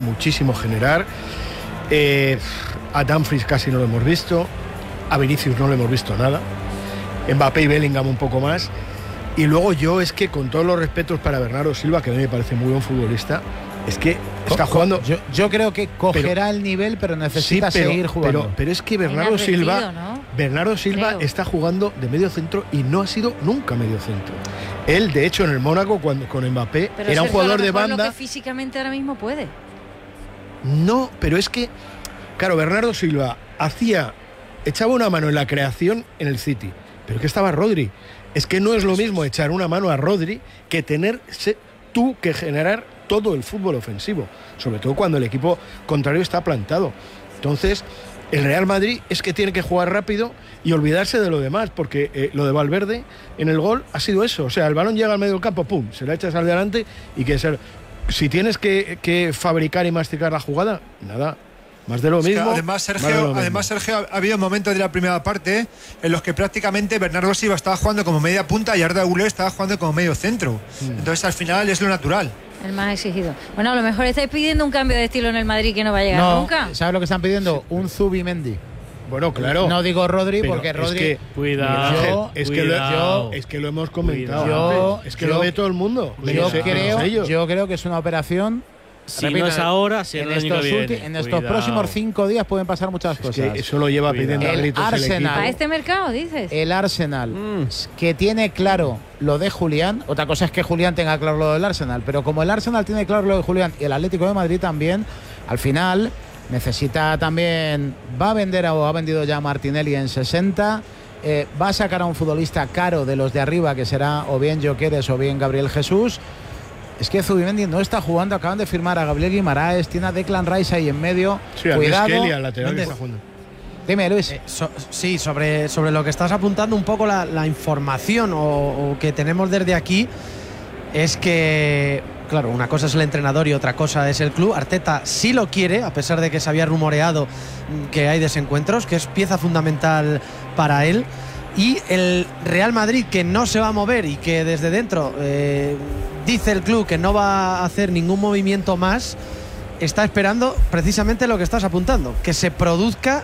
muchísimo generar. A Dumfries casi no lo hemos visto, a Vinicius no lo hemos visto nada, Mbappé y Bellingham un poco más. Y luego yo es que, con todos los respetos para Bernardo Silva, que a mí me parece muy buen futbolista, es que está jugando. Yo creo que cogerá el nivel, pero necesita seguir jugando. Pero es que Bernardo Silva, ¿no? Bernardo Silva está jugando de medio centro y no ha sido nunca medio centro. Él, de hecho, en el Mónaco, con Mbappé, pero era un jugador de banda. Lo que físicamente ahora mismo puede. No, pero es que, claro, Bernardo Silva echaba una mano en la creación en el City, pero que estaba Rodri. Es que no es lo mismo echar una mano a Rodri que tener tú que generar todo el fútbol ofensivo, sobre todo cuando el equipo contrario está plantado. Entonces, el Real Madrid es que tiene que jugar rápido y olvidarse de lo demás, porque lo de Valverde en el gol ha sido eso. O sea, el balón llega al medio del campo, pum, se la echas al delante y si tienes que fabricar y masticar la jugada, nada. Más de lo mismo. Además, Sergio, ha habido momentos de la primera parte en los que prácticamente Bernardo Silva estaba jugando como media punta y Arda Güler estaba jugando como medio centro. Entonces, al final es lo natural. El más exigido. Bueno, a lo mejor estáis pidiendo un cambio de estilo en el Madrid que no va a llegar nunca. ¿Sabes lo que están pidiendo? Un Zubimendi. Bueno, claro. No digo Rodri, porque Rodri. Cuidado. Es que lo hemos comentado. Es que lo ve todo el mundo. Yo creo que es una operación. Si no es ahora, si en estos próximos 5 días pueden pasar muchas cosas. Que eso lo lleva pidiendo a gritos el Arsenal. ¿A este mercado, dices? El Arsenal, que tiene claro lo de Julián. Otra cosa es que Julián tenga claro lo del Arsenal, pero como el Arsenal tiene claro lo de Julián y el Atlético de Madrid también, al final necesita también. Va a vender o ha vendido ya a Martinelli en 60. Va a sacar a un futbolista caro de los de arriba, que será o bien Gyökeres o bien Gabriel Jesús. Es que Zubimendi no está jugando, acaban de firmar a Gabriel Guimaraes, tiene a Declan Rice ahí en medio. Sí, cuidado. Kelly, al lateral que está jugando. Dime, Luis. Sí, sobre lo que estás apuntando, un poco la información o que tenemos desde aquí es que, claro, una cosa es el entrenador y otra cosa es el club. Arteta sí lo quiere, a pesar de que se había rumoreado que hay desencuentros, que es pieza fundamental para él. Y el Real Madrid, que no se va a mover y que desde dentro dice el club que no va a hacer ningún movimiento más, está esperando precisamente lo que estás apuntando, que se produzca,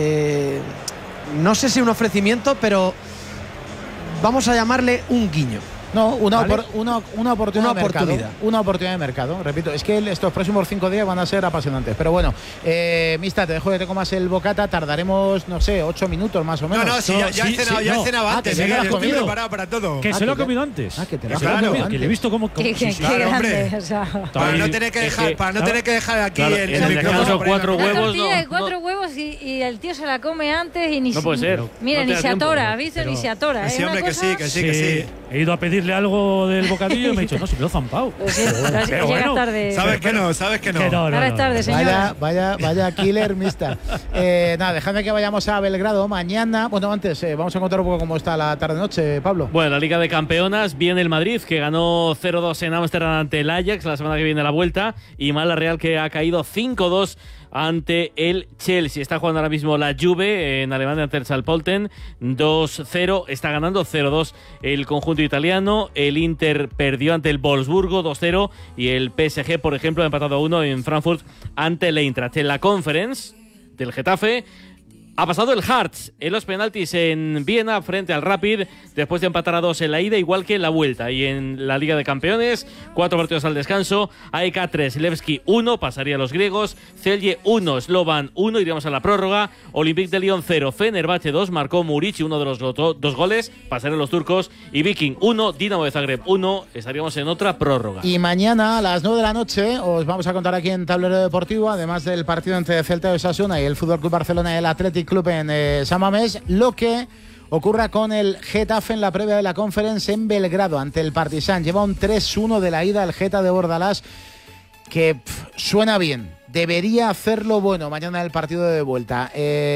no sé si un ofrecimiento, pero vamos a llamarle un guiño. No, una oportunidad. Una oportunidad de mercado. Repito, es que estos próximos 5 días van a ser apasionantes. Pero bueno, Mista, te dejo que te comas el bocata. Tardaremos, no sé, 8 minutos más o menos. Ya he cenado antes. Estoy preparado para todo. Que se lo ha comido antes. Que te lo has comido antes. Que le he visto cómo. Claro, hombre. O sea, para no tener que dejar aquí el micrófono. 4 huevos. De 4 huevos y el tío se la come antes y ni. No puede ser. Mira, ni se atora, ¿viste? Ni se atora. Sí, hombre, que sí. He ido a pedirle algo del bocadillo y me ha dicho, no, se me lo he zampado. Pero bueno, tarde. Sabes que no. Ahora es tarde, señora. Vaya killer, Mista. Nada, dejadme que vayamos a Belgrado mañana. Bueno, antes vamos a contar un poco cómo está la tarde-noche, Pablo. Bueno, la Liga de Campeonas, viene el Madrid, que ganó 0-2 en Ámsterdam ante el Ajax la semana que viene la vuelta, y Mala Real, que ha caído 5-2 ante el Chelsea. Está jugando ahora mismo la Juve en Alemania ante el Salpolten 2-0, está ganando 0-2 el conjunto italiano. El Inter perdió ante el Wolfsburgo 2-0 y el PSG, por ejemplo, ha empatado 1 en Frankfurt ante el Eintracht. En la Conference del Getafe ha pasado el Hearts en los penaltis en Viena frente al Rapid, después de empatar a 2 en la ida, igual que en la vuelta. Y en la Liga de Campeones, 4 partidos al descanso. AEK 3, Levski 1, pasaría a los griegos. Celje 1, Slovan 1, iríamos a la prórroga. Olympique de Lyon 0, Fenerbahce 2, marcó Murici uno de los 2 goles, pasarían los turcos. Y Viking 1, Dinamo de Zagreb 1, estaríamos en otra prórroga. Y mañana a las 9 de la noche os vamos a contar aquí en Tablero Deportivo, además del partido entre Celta de Osasuna y el FC Barcelona y el Athletic Club en San Mamés, lo que ocurra con el Getafe en la previa de la Conference en Belgrado ante el Partizan. Lleva un 3-1 de la ida el Geta de Bordalás, que suena bien. Debería hacerlo bueno mañana el partido de vuelta.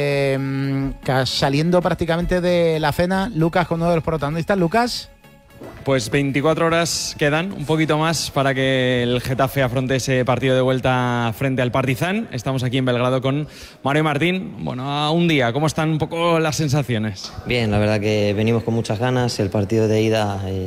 Saliendo prácticamente de la cena, Lucas con uno de los protagonistas. Lucas. Pues 24 horas quedan, un poquito más para que el Getafe afronte ese partido de vuelta frente al Partizan. Estamos aquí en Belgrado con Mario Martín. Bueno, a un día, ¿cómo están un poco las sensaciones? Bien, la verdad que venimos con muchas ganas. El partido de ida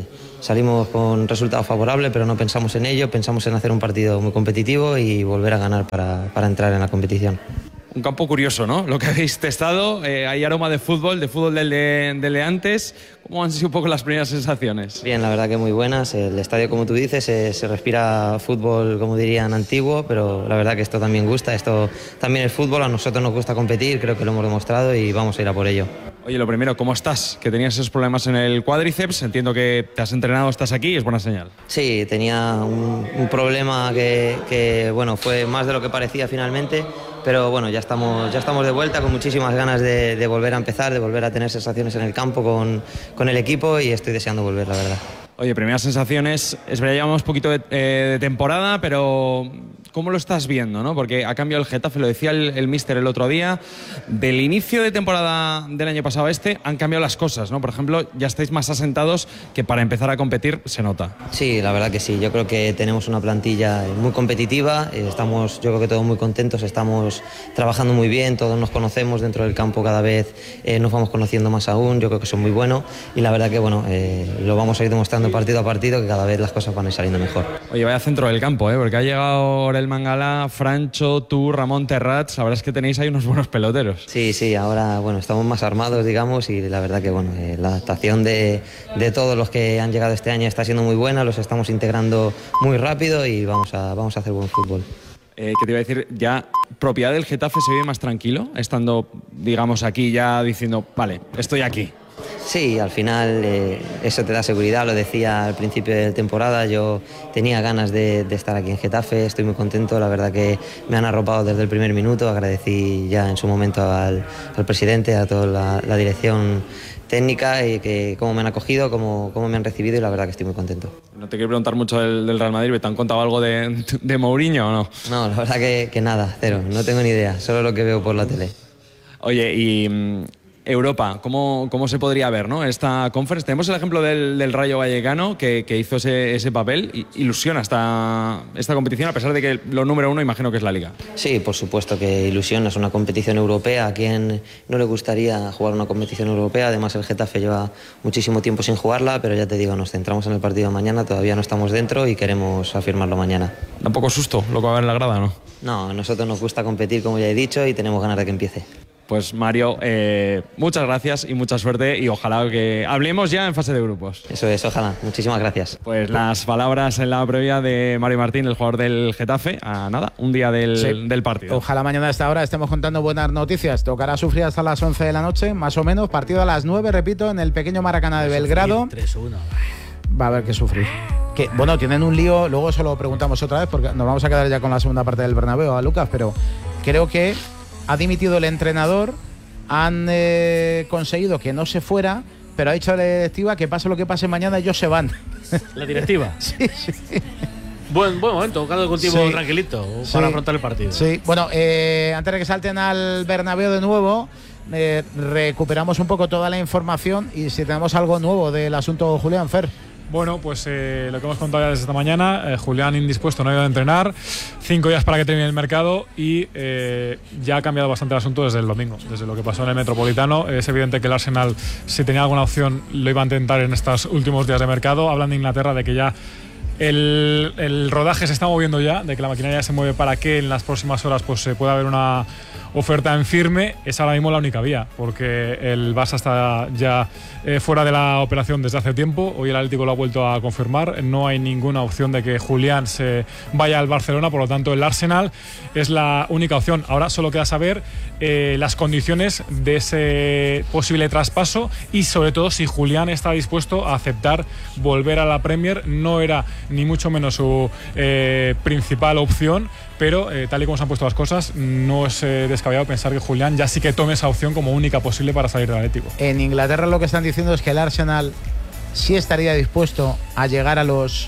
salimos con resultado favorable, pero no pensamos en ello, pensamos en hacer un partido muy competitivo y volver a ganar para entrar en la competición. Un campo curioso, ¿no? Lo que habéis testado, hay aroma de fútbol del de antes. ¿Cómo han sido un poco las primeras sensaciones? Bien, la verdad que muy buenas. El estadio, como tú dices, se respira fútbol, como dirían, antiguo, pero la verdad que esto también gusta, esto también es fútbol, a nosotros nos gusta competir, creo que lo hemos demostrado y vamos a ir a por ello. Oye, lo primero, ¿cómo estás? Que tenías esos problemas en el cuádriceps, entiendo que te has entrenado, estás aquí, es buena señal. Sí, tenía un problema que, bueno, fue más de lo que parecía finalmente, pero bueno, ya estamos de vuelta con muchísimas ganas de volver a empezar, de volver a tener sensaciones en el campo con el equipo y estoy deseando volver, la verdad. Oye, primeras sensaciones, es verdad, llevamos poquito de temporada, pero ¿cómo lo estás viendo, no? Porque ha cambiado el Getafe, lo decía el míster el otro día, del inicio de temporada del año pasado a este han cambiado las cosas, ¿no? Por ejemplo, ya estáis más asentados que para empezar a competir se nota. Sí, la verdad que sí, yo creo que tenemos una plantilla muy competitiva, estamos, yo creo que todos muy contentos, estamos trabajando muy bien, todos nos conocemos dentro del campo, cada vez nos vamos conociendo más aún, yo creo que eso es muy bueno y la verdad que bueno, lo vamos a ir demostrando partido a partido, que cada vez las cosas van a ir saliendo mejor. Oye, vaya centro del campo, porque ha llegado el Mangala, Francho, tú, Ramón Terrats, la verdad es que tenéis ahí unos buenos peloteros. Sí, ahora bueno, estamos más armados, digamos, y la verdad que bueno, la adaptación de todos los que han llegado este año está siendo muy buena, los estamos integrando muy rápido y vamos a hacer buen fútbol. ¿Qué te iba a decir? Ya, propiedad del Getafe, ¿se vive más tranquilo? Estando, digamos, aquí ya diciendo, vale, estoy aquí. Sí, al final eso te da seguridad, lo decía al principio de temporada, yo tenía ganas de estar aquí en Getafe, estoy muy contento, la verdad que me han arropado desde el primer minuto, agradecí ya en su momento al presidente, a toda la dirección técnica y que cómo me han acogido, cómo me han recibido y la verdad que estoy muy contento. No te quiero preguntar mucho del Real Madrid, ¿te han contado algo de Mourinho o no? No, la verdad que nada, cero, no tengo ni idea, solo lo que veo por la tele. Oye, y Europa, ¿cómo se podría ver, ¿no? Esta conference, tenemos el ejemplo del Rayo Vallecano que hizo ese papel, ilusiona esta competición a pesar de que lo número uno imagino que es la Liga. Sí, por supuesto que ilusiona, es una competición europea, a quien no le gustaría jugar una competición europea, además el Getafe lleva muchísimo tiempo sin jugarla, pero ya te digo, nos centramos en el partido de mañana, todavía no estamos dentro y queremos afirmarlo mañana. Da un poco susto lo que va a haber en la grada, ¿no? No, a nosotros nos gusta competir, como ya he dicho, y tenemos ganas de que empiece. Pues Mario, muchas gracias y mucha suerte y ojalá que hablemos ya en fase de grupos. Eso es, ojalá. Muchísimas gracias. Pues las palabras en la previa de Mario Martín, el jugador del Getafe, a nada, un día del partido. Ojalá mañana a esta hora estemos contando buenas noticias. Tocará sufrir hasta las 11 de la noche, más o menos. Partido a las 9, repito, en el pequeño Maracaná de Belgrado. 3-1. Va a haber que sufrir. Que, bueno, tienen un lío, luego eso lo preguntamos otra vez porque nos vamos a quedar ya con la segunda parte del Bernabéu a Lucas, pero creo que ha dimitido el entrenador, han conseguido que no se fuera, pero ha dicho a la directiva que pase lo que pase mañana, ellos se van. ¿La directiva? Sí. Buen momento, buscando contigo Sí. tranquilito para afrontar el partido. Sí, bueno, antes de que salten al Bernabéu de nuevo, recuperamos un poco toda la información y si tenemos algo nuevo del asunto Julián Fer. Bueno, pues lo que hemos contado ya desde esta mañana, Julián indispuesto, no ha ido a entrenar, 5 días para que termine el mercado y ya ha cambiado bastante el asunto desde el domingo, desde lo que pasó en el Metropolitano. Es evidente que el Arsenal, si tenía alguna opción, lo iba a intentar en estos últimos días de mercado. Hablan de Inglaterra de que ya el rodaje se está moviendo ya, de que la maquinaria se mueve para que en las próximas horas pues se pueda haber una oferta en firme. Es ahora mismo la única vía, porque el Barça está ya fuera de la operación desde hace tiempo. Hoy el Atlético lo ha vuelto a confirmar. No hay ninguna opción de que Julián se vaya al Barcelona, por lo tanto el Arsenal es la única opción. Ahora solo queda saber las condiciones de ese posible traspaso y sobre todo si Julián está dispuesto a aceptar volver a la Premier. No era ni mucho menos su principal opción, pero tal y como se han puesto las cosas, no es descabellado pensar que Julián ya sí que tome esa opción como única posible para salir del Atlético. En Inglaterra lo que están diciendo es que el Arsenal sí estaría dispuesto a llegar a los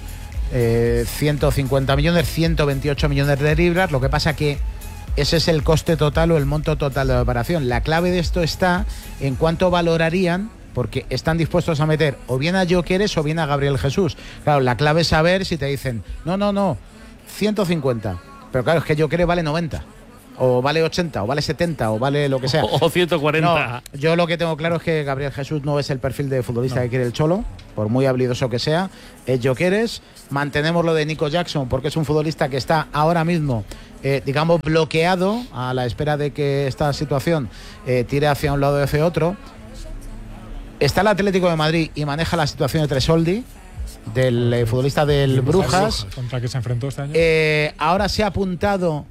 150 millones, 128 millones de libras. Lo que pasa que ese es el coste total o el monto total de la operación. La clave de esto está en cuánto valorarían, porque están dispuestos a meter o bien a Gyökeres o bien a Gabriel Jesús. Claro, la clave es saber si te dicen no, 150. Pero claro, es que Gyökeres vale 90. O vale 80, o vale 70, o vale lo que sea. O 140. No, yo lo que tengo claro es que Gabriel Jesús no es el perfil de futbolista que quiere el Cholo. por muy habilidoso que sea, es Gyökeres. Mantenemos lo de Nico Jackson porque es un futbolista que está ahora mismo, digamos, bloqueado a la espera de que esta situación tire hacia un lado o hacia otro. Está el Atlético de Madrid y maneja la situación de Tresoldi, del futbolista del Brujas. ¿Contra qué se enfrentó este año? Ahora se ha apuntado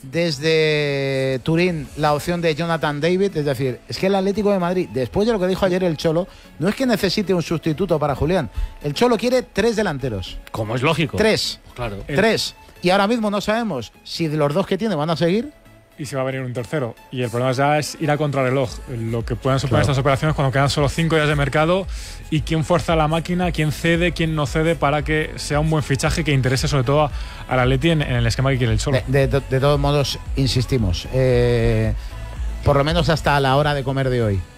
desde Turín la opción de Jonathan David, es decir, es que el Atlético de Madrid, después de lo que dijo ayer el Cholo, no es que necesite un sustituto para Julián. El Cholo quiere 3 delanteros. Como es lógico. 3. Claro. 3. Y ahora mismo no sabemos si de los 2 que tiene van a seguir. Y se va a venir un tercero. Y el problema ya es ir a contrarreloj. Lo que pueden suponer estas operaciones cuando quedan solo 5 días de mercado y quién fuerza la máquina, quién cede, quién no cede para que sea un buen fichaje que interese sobre todo al Atleti en el esquema que quiere el Cholo. De todos modos, insistimos, por lo menos hasta la hora de comer de hoy,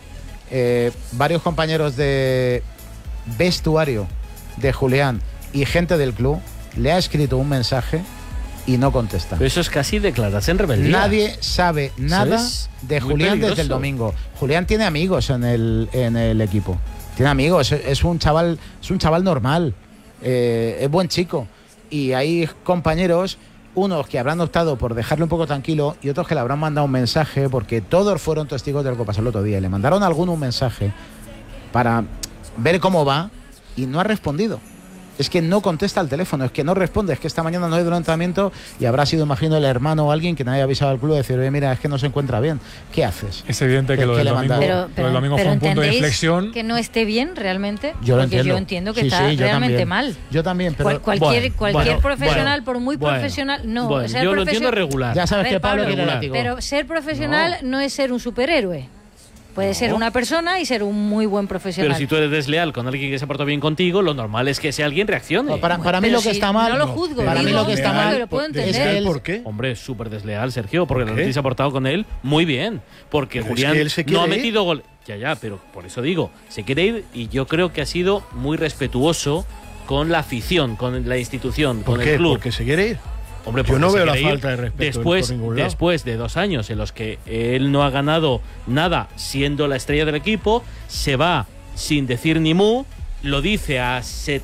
varios compañeros de vestuario de Julián y gente del club le ha escrito un mensaje y no contesta. Pero eso es casi declararse en rebeldía. Nadie sabe nada de Julián desde el domingo. Julián tiene amigos en el equipo. Tiene amigos, es un chaval normal, es buen chico. Y hay compañeros, unos que habrán optado por dejarlo un poco tranquilo y otros que le habrán mandado un mensaje, porque todos fueron testigos de lo que pasó el otro día. Le mandaron a alguno un mensaje para ver cómo va y no ha respondido. Es que no contesta al teléfono, es que no responde, es que esta mañana no ha ido al entrenamiento y habrá sido, imagino, el hermano o alguien que no haya avisado al club y decir, oye, mira, es que no se encuentra bien. ¿Qué haces? Es evidente que lo del domingo fue un punto de inflexión. ¿Que no esté bien realmente? Yo lo entiendo. Yo entiendo que está realmente mal. Yo también, pero cualquier profesional, por muy profesional, no. Yo lo entiendo regular. Ya sabes que Pablo quiere látigo. Pero ser profesional no es ser un superhéroe. Puede ser una persona y ser un muy buen profesional. Pero si tú eres desleal con alguien que se portó bien contigo, lo normal es que ese alguien reaccione. Para mí lo que está mal... No lo juzgo. Para mí lo que está mal... Lo puedo entender. ¿Por qué? Hombre, es súper desleal, Sergio, porque el Atleti se ha portado con él muy bien. Porque pero Julián es que él se quiere no ha ir. metido gol. Ya, pero por eso digo, se quiere ir y yo creo que ha sido muy respetuoso con la afición, con la institución, con el club. ¿Porque se quiere ir? Hombre, yo no se veo la quiere ir falta de respeto por ningún lado. Después de 2 años en los que él no ha ganado nada siendo la estrella del equipo, se va sin decir ni mu, lo dice a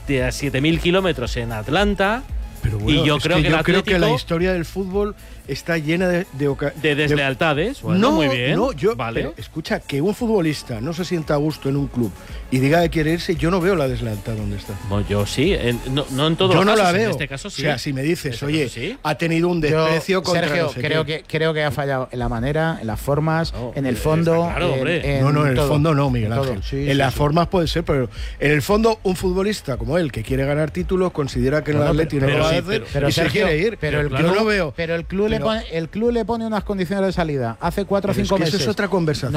7.000 kilómetros en Atlanta. Pero bueno, y yo creo que la historia del fútbol está llena de deslealtades. Bueno, muy bien. Vale. Escucha, que un futbolista no se sienta a gusto en un club y diga que quiere irse, yo no veo la deslealtad donde está. No, yo sí. No en todos los casos. Yo no la veo. En este caso sí. O sea, si me dices, oye, sí, ha tenido un desprecio contra Sergio, no sé creo que ha fallado en la manera, en las formas, en el fondo. Claro, hombre. No, en el todo. fondo no, Miguel Ángel. Sí, en las formas puede ser, pero en el fondo un futbolista como él, que quiere ganar títulos, considera que el Atleti no lo va a hacer y se quiere ir. Pero yo no veo. Pero el club le pone unas condiciones de salida hace 4 o 5 meses. Eso es otra conversación.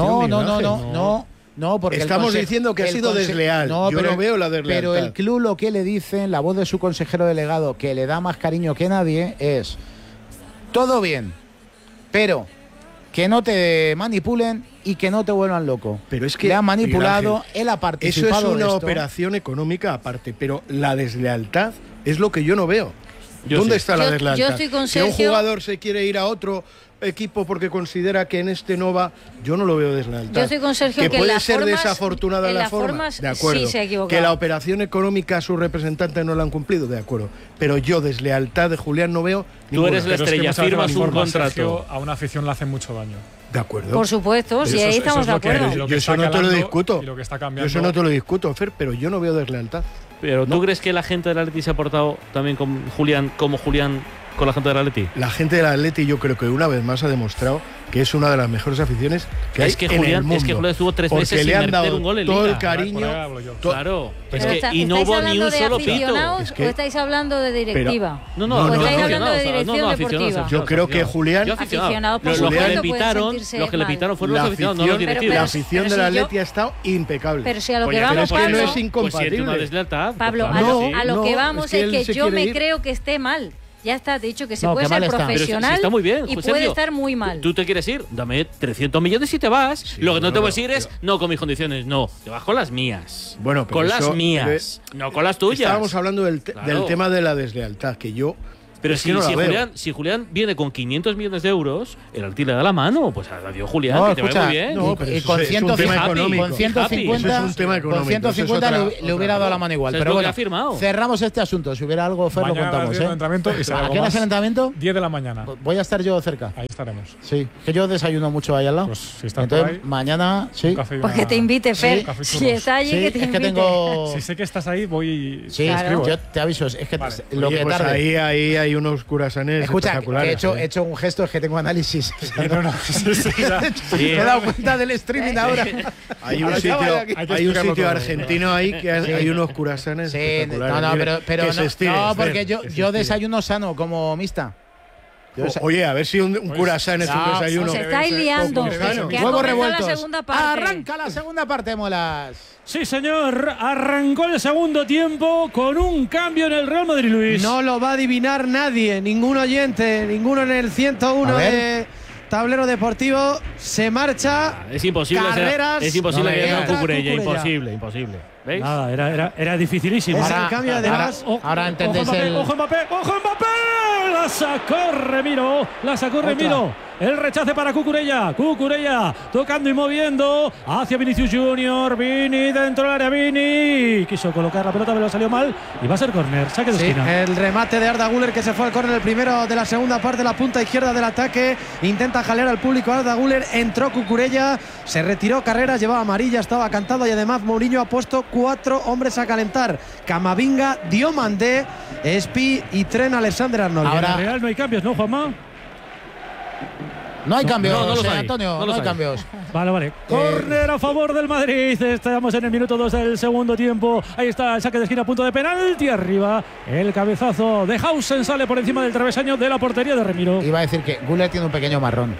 No, porque estamos diciendo que ha sido desleal. Yo no veo la deslealtad. Pero el club lo que le dice en la voz de su consejero delegado, que le da más cariño que nadie, es todo bien, pero que no te manipulen y que no te vuelvan loco. Pero es que le han manipulado, Ángel, él ha participado. Eso es una de esto. operación económica aparte, pero la deslealtad es lo que yo no veo. ¿Dónde está la deslealtad? Yo estoy con Sergio. Si un jugador se quiere ir a otro equipo porque considera que en este no va, yo no lo veo deslealtad. Yo estoy con Sergio, que puede las ser formas, desafortunada la forma, de acuerdo. Sí, se ha equivocado. Que la operación económica a sus representantes no la han cumplido, de acuerdo. Pero yo deslealtad de Julián no veo ninguna. Tú eres la estrella, firmas un contrato. Sergio, a una afición le hace mucho daño. De acuerdo. Por supuesto, si ahí estamos de acuerdo. Yo eso no te lo discuto. Yo eso no te lo discuto, Fer, pero yo no veo deslealtad. Pero ¿tú crees que la gente del Atleti se ha portado también con Julián, como Julián con la gente del Atleti? La gente del Atleti yo creo que una vez más ha demostrado que es una de las mejores aficiones que hay en el mundo. Es que Julián estuvo 3 meses sin meter un gol en Liga. Todo el cariño. Claro. Y no hubo ni un solo pito. ¿O estáis hablando de directiva? No, estáis hablando de dirección deportiva. Yo creo que Julián... Aficionado, por los que le pitaron fueron los aficionados, no los directivos. La afición del Atleti ha estado impecable. Pero si a lo que vamos, Pablo, Pablo, no es incompatible. Pablo, a lo que vamos es que yo me creo que esté mal. Ya está, te he dicho que se puede ser profesional está muy bien, y puede estar muy mal. ¿Tú te quieres ir? Dame 300 millones y te vas. Sí, lo que no te puedes ir es no con mis condiciones, no. Te vas con las mías. Bueno, pero con las mías, no con las tuyas. Estábamos hablando del tema de la deslealtad, que yo Pero si Julián viene con 500 millones de euros, el Atleti le da la mano. Pues adiós, Julián, no, que te escucha, vaya muy bien. No, pero y con 150 le hubiera dado la mano igual. Pero bueno, cerramos este asunto. Si hubiera algo, Fer, lo contamos. ¿A qué hora es el entrenamiento? 10 de la mañana. Voy a estar yo cerca. Ahí estaremos. Sí, que yo desayuno mucho ahí al lado. Pues si estás entonces, por ahí, mañana, sí. Pues que te invite, Fer. Si está allí, que te invite. Es que tengo... Si sé que estás ahí, voy... Sí, claro. Yo te aviso. Es que lo Oye, que pues tarde. Ahí hay unos curasanes espectaculares. He hecho un gesto, es que tengo análisis. Me he dado cuenta del streaming ahora. Hay un sitio argentino ahí que hay unos curasanes espectaculares. No, porque yo desayuno sano como mixta. Oye, a ver si un curasán es un desayuno. Os estáis liando. Huevos revueltos. La segunda parte. Arranca la segunda parte, Molas. Sí, señor. Arrancó el segundo tiempo con un cambio en el Real Madrid, Luis. No lo va a adivinar nadie, ningún oyente, ninguno en el 101 de Tablero Deportivo. Se marcha. Es imposible. Carreras. Es imposible que gane Cucurella. Imposible. ¿Veis? Nada, era dificilísimo. Ahora, cambio además. Ahora entendés el... ¡Ojo Mbappé! La sacó Remiro. El rechace para Cucurella. Cucurella tocando y moviendo hacia Vinicius Junior. Vini dentro del área. Vini quiso colocar la pelota, pero salió mal. Y va a ser córner. Saque de esquina. El remate de Arda Güler, que se fue al córner, el primero de la segunda parte, la punta izquierda del ataque. Intenta jalear al público Arda Güler. Entró Cucurella. Se retiró Carreras. Llevaba amarilla. Estaba cantado. Y además Mourinho ha puesto 4 hombres a calentar: Camavinga, Diomandé, Espi y Trent Alexander-Arnold. Ahora en Real no hay cambios, ¿no, Juanma? No hay cambios, Antonio, no hay cambios. Vale. Córner a favor del Madrid. Estamos en el minuto 2 del segundo tiempo. Ahí está el saque de esquina a punto de penalti. Arriba el cabezazo de Hausen sale por encima del travesaño de la portería de Remiro. Iba a decir que Güler tiene un pequeño marrón.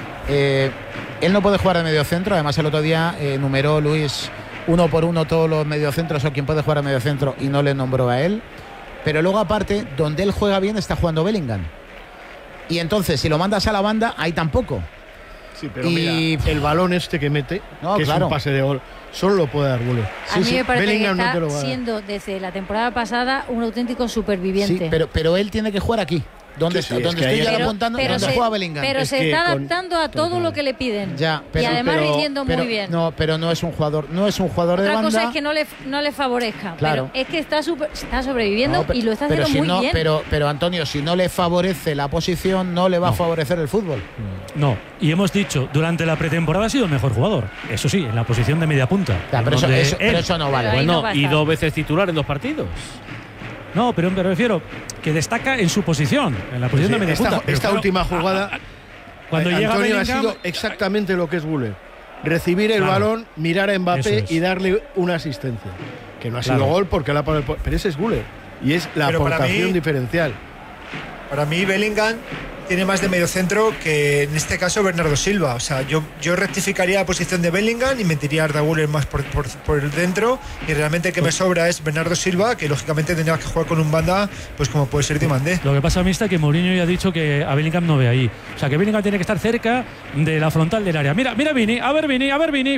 Él no puede jugar de medio centro. Además, el otro día numeró Luis 1 por 1 todos los mediocentros o quien puede jugar a medio centro y no le nombró a él. Pero luego, aparte, donde él juega bien está jugando Bellingham. Y entonces, si lo mandas a la banda, ahí tampoco. Sí, pero mira, el balón este que mete, que es un pase de gol, solo lo puede dar Güler. A mí me parece que está siendo, desde la temporada pasada, un auténtico superviviente. Sí, pero él tiene que jugar aquí. ¿Dónde estoy yo apuntando? ¿Dónde juega Bellingham? Pero se está adaptando a todo lo que le piden. Y además rindiendo muy bien. No, pero no es un jugador de banda. Otra cosa es que no le favorezca. Claro. Pero es que está sobreviviendo y lo está haciendo muy bien. Pero Antonio, si no le favorece la posición, no le va a favorecer el fútbol. No, y hemos dicho, durante la pretemporada ha sido el mejor jugador. Eso sí, en la posición de media punta. Pero eso no vale. Bueno, y 2 veces titular en 2 partidos. No, pero me refiero que destaca en su posición, en la posición de media punta. Esta última jugada, cuando llega Antonio Bellingham, ha sido exactamente lo que es Güler. Recibir el balón, mirar a Mbappé y darle una asistencia. Que no ha sido gol porque la pero ese es Güler. Y es la aportación diferencial. Para mí, Bellingham tiene más de medio centro que en este caso Bernardo Silva. O sea, yo rectificaría la posición de Bellingham y metería a Arda Güler más por el dentro. Y realmente el que me sobra es Bernardo Silva, que lógicamente tendría que jugar con un banda, pues como puede ser Diomandé. Lo que pasa, amistad, que Mourinho ya ha dicho que a Bellingham no ve ahí. O sea, que Bellingham tiene que estar cerca de la frontal del área. Mira Vini, a ver Vini.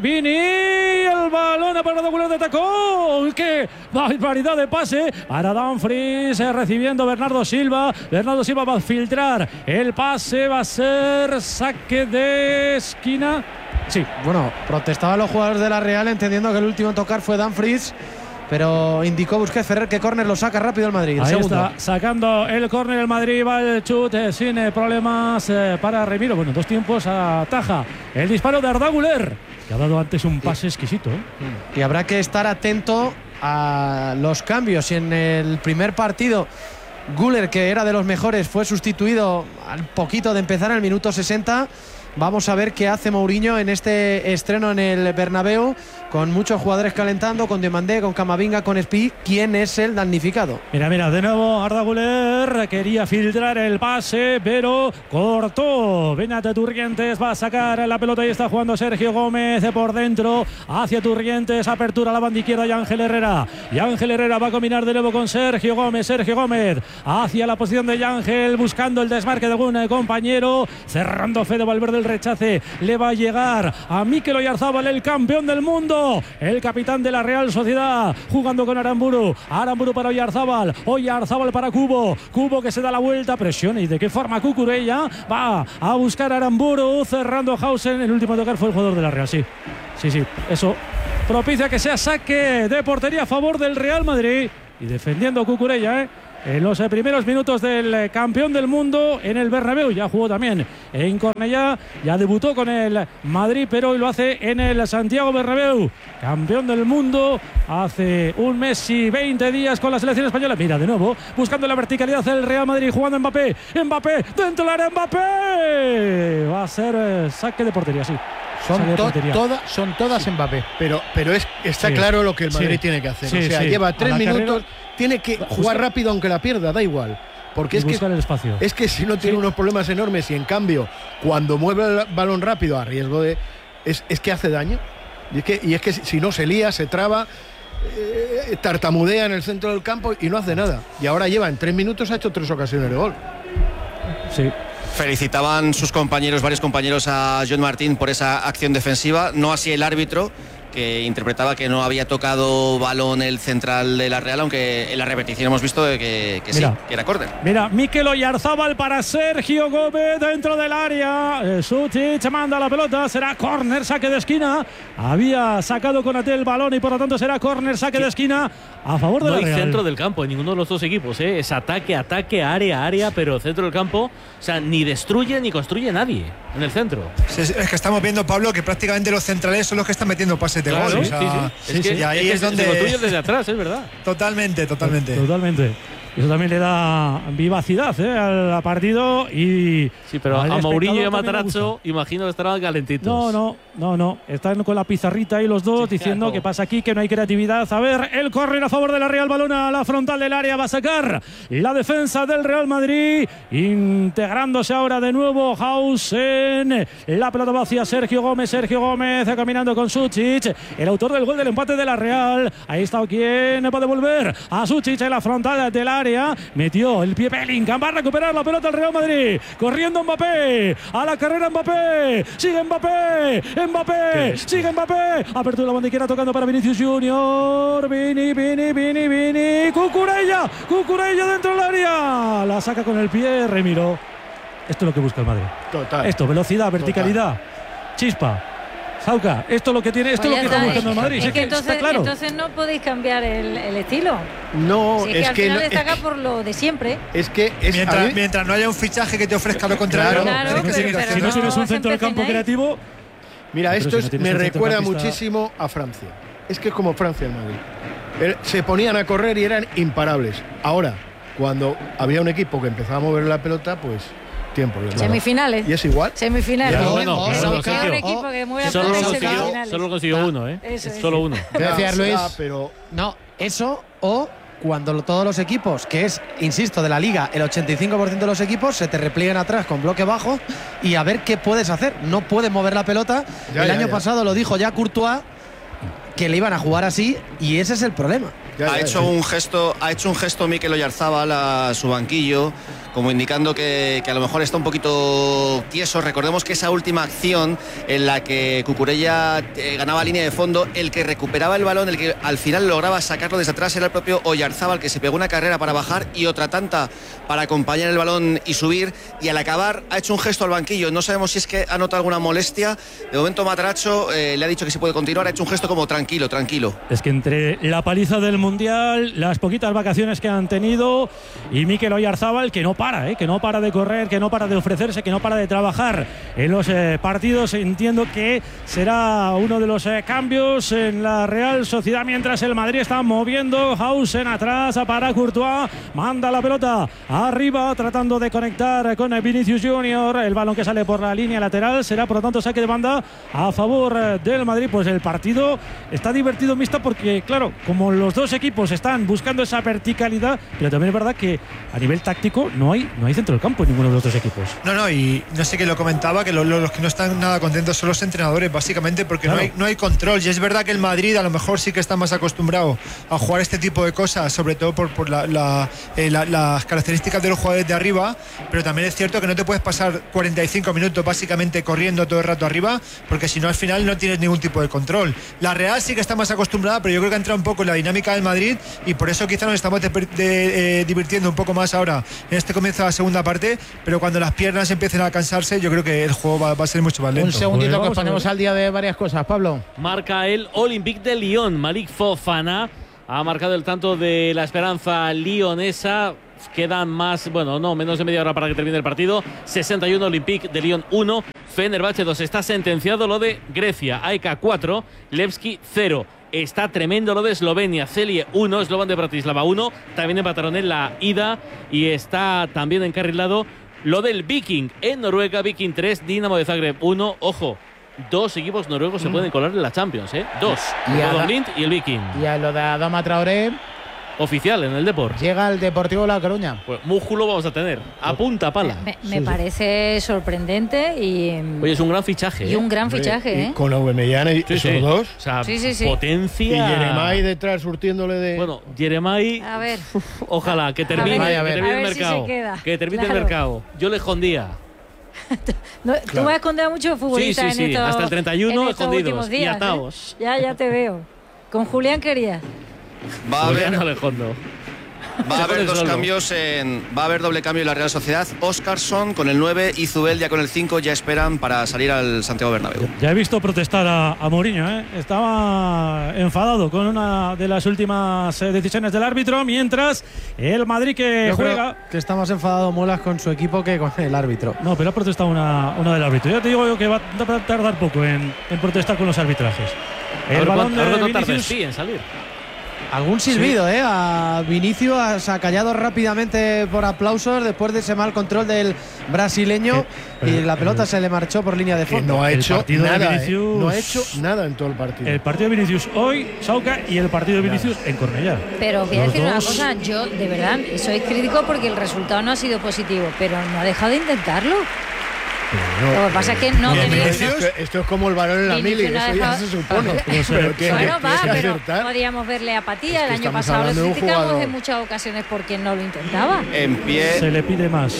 El balón para Arda Güler de tacón. ¡Qué barbaridad de pase! Para Dumfries recibiendo Bernardo Silva. Bernardo Silva va a filtrar. El pase va a ser saque de esquina. Sí. Bueno, protestaban los jugadores de la Real entendiendo que el último en tocar fue Dumfries, pero indicó Busquets Ferrer que córner lo saca rápido el Madrid. Ahí está, sacando el córner el Madrid, va el chute sin problemas para Remiro. Bueno, 2 tiempos, ataja el disparo de Arda Güler, que ha dado antes un pase exquisito. Y habrá que estar atento a los cambios. Y en el primer partido Güler, que era de los mejores, fue sustituido al poquito de empezar en el minuto 60. Vamos a ver qué hace Mourinho en este estreno en el Bernabéu, con muchos jugadores calentando, con Diomandé, con Camavinga, con Espi. ¿Quién es el damnificado? Mira, de nuevo Arda Güler quería filtrar el pase, pero cortó. Beñat Turrientes va a sacar la pelota y está jugando Sergio Gómez por dentro hacia Turrientes, apertura a la banda izquierda y Ángel Herrera. Y Ángel Herrera va a combinar de nuevo con Sergio Gómez hacia la posición de Ángel, buscando el desmarque de algún compañero, cerrando Fede Valverde el rechace le va a llegar a Mikel Oyarzabal, el campeón del mundo, el capitán de la Real Sociedad, jugando con Aramburu. Aramburu para Oyarzabal, Oyarzabal para Kubo, Kubo que se da la vuelta, presiona y de qué forma Cucurella va a buscar a Aramburu, cerrando Hausen. El último a tocar fue el jugador de la Real, sí, eso propicia que sea saque de portería a favor del Real Madrid y defendiendo Cucurella, en los primeros minutos del campeón del mundo en el Bernabéu. Ya jugó también en Cornellá, ya debutó con el Madrid, pero hoy lo hace en el Santiago Bernabéu. Campeón del mundo hace un mes y 20 días con la selección española. Mira, de nuevo, buscando la verticalidad el Real Madrid, jugando Mbappé, dentro del área, Mbappé. Va a ser saque de portería, sí. Son todas Mbappé. Pero está claro lo que el Madrid tiene que hacer. Lleva 3 minutos, tiene que jugar rápido aunque la pierda, da igual. Porque es el espacio. Es que si no tiene unos problemas enormes y en cambio cuando mueve el balón rápido a riesgo de... Es que hace daño. Y es que si no se lía, se traba, tartamudea en el centro del campo y no hace nada. Y ahora lleva en 3 minutos, ha hecho 3 ocasiones de gol. Sí. Felicitaban varios compañeros a Joan Martín por esa acción defensiva, no así el árbitro, que interpretaba que no había tocado balón el central de la Real, aunque en la repetición hemos visto que sí, que era córner. Mira, Mikel Oyarzabal para Sergio Gómez dentro del área. Sutic manda la pelota, será córner, saque de esquina. Había sacado Konaté el balón y por lo tanto será córner, saque de esquina a favor de la Real. No hay centro del campo en ninguno de los dos equipos, es ataque, área, pero centro del campo, o sea, ni destruye ni construye nadie en el centro. Sí, es que estamos viendo, Pablo, que prácticamente los centrales son los que están metiendo pases de gol. O sea, y ahí es donde se construye desde atrás, es verdad. Totalmente. Eso también le da vivacidad al partido. Sí, pero a Mourinho y a Matarazzo imagino que estarán calentitos. No. Están con la pizarrita ahí los dos diciendo que pasa aquí, que no hay creatividad. A ver, el córner a favor de la Real, balón a la frontal del área, va a sacar la defensa del Real Madrid, integrándose ahora de nuevo Hausen. La pelota va hacia Sergio Gómez caminando con Sucic, el autor del gol del empate de la Real. Ahí está quien va a devolver a Sucic en la frontal del área. Metió el pie Bellingham, va a recuperar la pelota el Real Madrid, corriendo Mbappé, a la carrera Mbappé, sigue Mbappé, apertura la bandiquera tocando para Vinicius Junior, Vini, Cucurella dentro del área, la saca con el pie Remiro. Esto es lo que busca el Madrid. Total. Esto, velocidad, verticalidad, chispa. Zauca, esto es lo que tiene, esto es lo que está buscando el Madrid. Es que entonces no podéis cambiar el estilo. No, si es que al final destaca por lo de siempre. Es que mientras no haya un fichaje que te ofrezca lo contrario. Claro, si no tienes un centro del campo creativo. Mira, esto me recuerda muchísimo a Francia. Es que es como Francia en Madrid. Se ponían a correr y eran imparables. Ahora, cuando había un equipo que empezaba a mover la pelota, pues tiempo. Semifinales. ¿Y es igual? Semifinales. Solo equipo que mueve semifinales. Solo consiguió uno, Solo uno. Gracias, Luis. Pero no, eso o cuando todos los equipos, que es, insisto, de la liga, el 85% de los equipos se te repliegan atrás con bloque bajo y a ver qué puedes hacer. No puedes mover la pelota. El año pasado lo dijo ya Courtois, que le iban a jugar así y ese es el problema. Ha hecho un gesto Mikel Oyarzabal a su banquillo, como indicando que a lo mejor está un poquito tieso. Recordemos que esa última acción en la que Cucurella ganaba línea de fondo, el que recuperaba el balón, el que al final lograba sacarlo desde atrás era el propio Oyarzabal, que se pegó una carrera para bajar y otra tanta para acompañar el balón y subir, y al acabar ha hecho un gesto al banquillo. No sabemos si es que ha notado alguna molestia. De momento Matarazzo le ha dicho que sí puede continuar, ha hecho un gesto como tranquilo. Es que entre la paliza del Mundial, las poquitas vacaciones que han tenido y Mikel Oyarzabal, que no para de correr, que no para de ofrecerse, que no para de trabajar en los partidos, entiendo que será uno de los cambios en la Real Sociedad, mientras el Madrid está moviendo. Hausen atrás para Courtois, manda la pelota arriba tratando de conectar con Vinicius Junior, el balón que sale por la línea lateral será por lo tanto saque de banda a favor del Madrid. Pues el partido está divertido mixto porque claro, como los dos equipos están buscando esa verticalidad, pero también es verdad que a nivel táctico no hay centro del campo en ninguno de los otros equipos. No, y no sé quién lo comentaba, que los que no están nada contentos son los entrenadores, básicamente, porque claro, no hay control. Y es verdad que el Madrid a lo mejor sí que está más acostumbrado a jugar este tipo de cosas, sobre todo por las características de los jugadores de arriba, pero también es cierto que no te puedes pasar 45 minutos básicamente corriendo todo el rato arriba, porque si no al final no tienes ningún tipo de control. La Real sí que está más acostumbrada, pero yo creo que ha entrado un poco en la dinámica del Madrid y por eso quizá nos estamos divirtiendo un poco más ahora en este comienzo de la segunda parte, pero cuando las piernas empiecen a cansarse yo creo que el juego va a ser mucho más lento. Un segundito que os ponemos al día de varias cosas, Pablo. Marca el Olympique de Lyon. Malik Fofana ha marcado el tanto de la esperanza lionesa. Quedan menos de media hora para que termine el partido. 61 Olympique de Lyon 1, Fenerbahce 2. Está sentenciado lo de Grecia. AEK 4, Levski 0. Está tremendo lo de Eslovenia. Celje 1, Slovan de Bratislava 1. También empataron en la ida. Y está también encarrilado lo del Viking en Noruega. Viking 3, Dinamo de Zagreb 1. Ojo, 2 equipos noruegos se pueden colar en la Champions, 2. El Blind y el Viking. Y a lo de Adama Traoré, oficial en el Depor. Llega el Deportivo La Coruña. Pues músculo vamos a tener. A punta pala. Me parece sorprendente y. Oye, es un gran fichaje. Y un gran fichaje, Con Aubameyang y esos dos. O sea, sí. potencia. Y Jeremai detrás surtiéndole de. Bueno, Jeremai. A ver. Ojalá que termine, el mercado. Si se queda. Que termine el mercado. Yo le escondía. Tú vas a esconder a muchos futbolistas en estos, hasta el 31 escondidos y atados. Ya te veo. Con Julián quería. Va a haber doble cambio en la Real Sociedad. Óscarsson con el 9 y Zubeldia con el 5 ya esperan para salir al Santiago Bernabéu. Ya he visto protestar a Mourinho, Estaba enfadado con una de las últimas decisiones del árbitro, mientras el Madrid Yo juega. Creo que está más enfadado Muelas con su equipo que con el árbitro. No, pero ha protestado una del árbitro. Ya te digo yo que va a tardar poco en protestar con los arbitrajes. El balón de Vinicius en salir. Algún silbido, a Vinicius ha callado rápidamente por aplausos después de ese mal control del brasileño y la pelota se le marchó por línea de fondo. No ha hecho nada, Vinicius, no ha hecho nada en todo el partido. El partido de Vinicius hoy, Sauca, y el partido de Vinicius en Cornellá. Pero voy a decir una cosa, yo de verdad soy crítico porque el resultado no ha sido positivo, pero no ha dejado de intentarlo. Lo que pasa es que no esto es como el balón en la mili, eso ya se supone. Pero podíamos verle apatía. El año pasado lo criticamos en muchas ocasiones porque no lo intentaba. En pie se le pide más.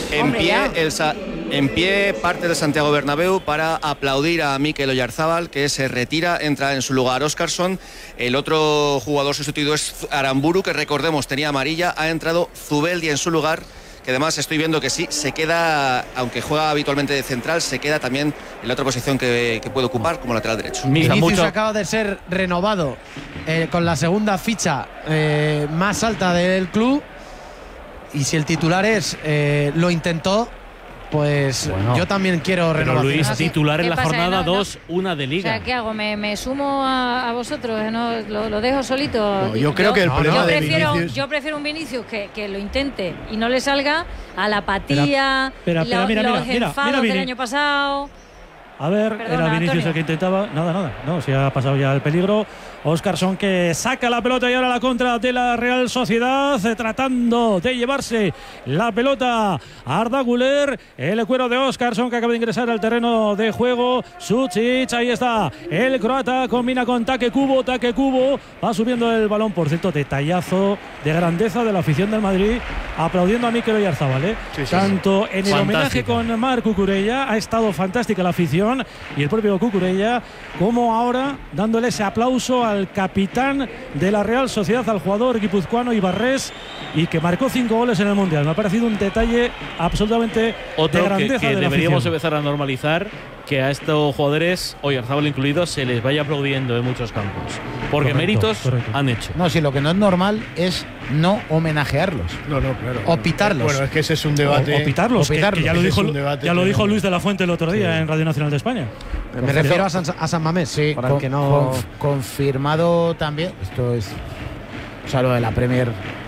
En pie parte de Santiago Bernabéu para aplaudir a Mikel Oyarzábal, que se retira, entra en su lugar Óscarsson. El otro jugador sustituido es Aramburu, que recordemos tenía amarilla, ha entrado Zubeldia en su lugar, que además estoy viendo que sí, se queda, aunque juega habitualmente de central, se queda también en la otra posición que puede ocupar como lateral derecho. Vinicius acaba de ser renovado con la segunda ficha más alta del club, y si el titular es lo intentó, pues yo también quiero renovar. Luis, titular en la jornada 2, una de Liga. O sea, ¿qué hago? ¿Me sumo a vosotros? ¿No? ¿Lo dejo solito? No, yo creo que el problema de Vinicius... Yo prefiero un Vinicius que lo intente y no le salga a la apatía, los enfados del año pasado. A ver, era Vinicius Antonio, el que intentaba. Nada. No, se ha pasado ya el peligro. Óscarsson que saca la pelota y ahora la contra de la Real Sociedad, tratando de llevarse la pelota a Arda Güler. El cuero de Óscarsson que acaba de ingresar al terreno de juego. Sucic, ahí está. El croata combina con Take Kubo. Va subiendo el balón, por cierto, detallazo de grandeza de la afición del Madrid, aplaudiendo a Mikel Oyarzábal. Tanto en el homenaje con Marc Cucurella, ha estado fantástica la afición y el propio Cucurella, como ahora dándole ese aplauso al capitán de la Real Sociedad, al jugador guipuzcoano Ibarres, y que marcó 5 goles en el Mundial. Me ha parecido un detalle absolutamente de grandeza que de la deberíamos afición. empezar a normalizar, que a estos jugadores, Oyarzábal incluido, se les vaya aplaudiendo en muchos campos, porque méritos han hecho. No, si lo que no es normal es no homenajearlos. No, claro. O pitarlos. Bueno, es que ese es un debate. O pitarlos, que ya lo dijo Luis de la Fuente el otro día en Radio Nacional de España. Me refiero a San Mamés, sí, para que no... confirmado también. Esto es... O sea, lo de la Premier.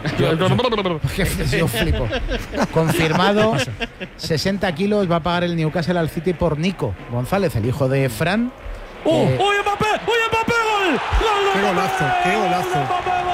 Yo flipo. Confirmado, 60 kilos va a pagar el Newcastle al City por Nico González, el hijo de Fran. ¡Uy, Mbappé! ¡Gol! ¡Qué golazo!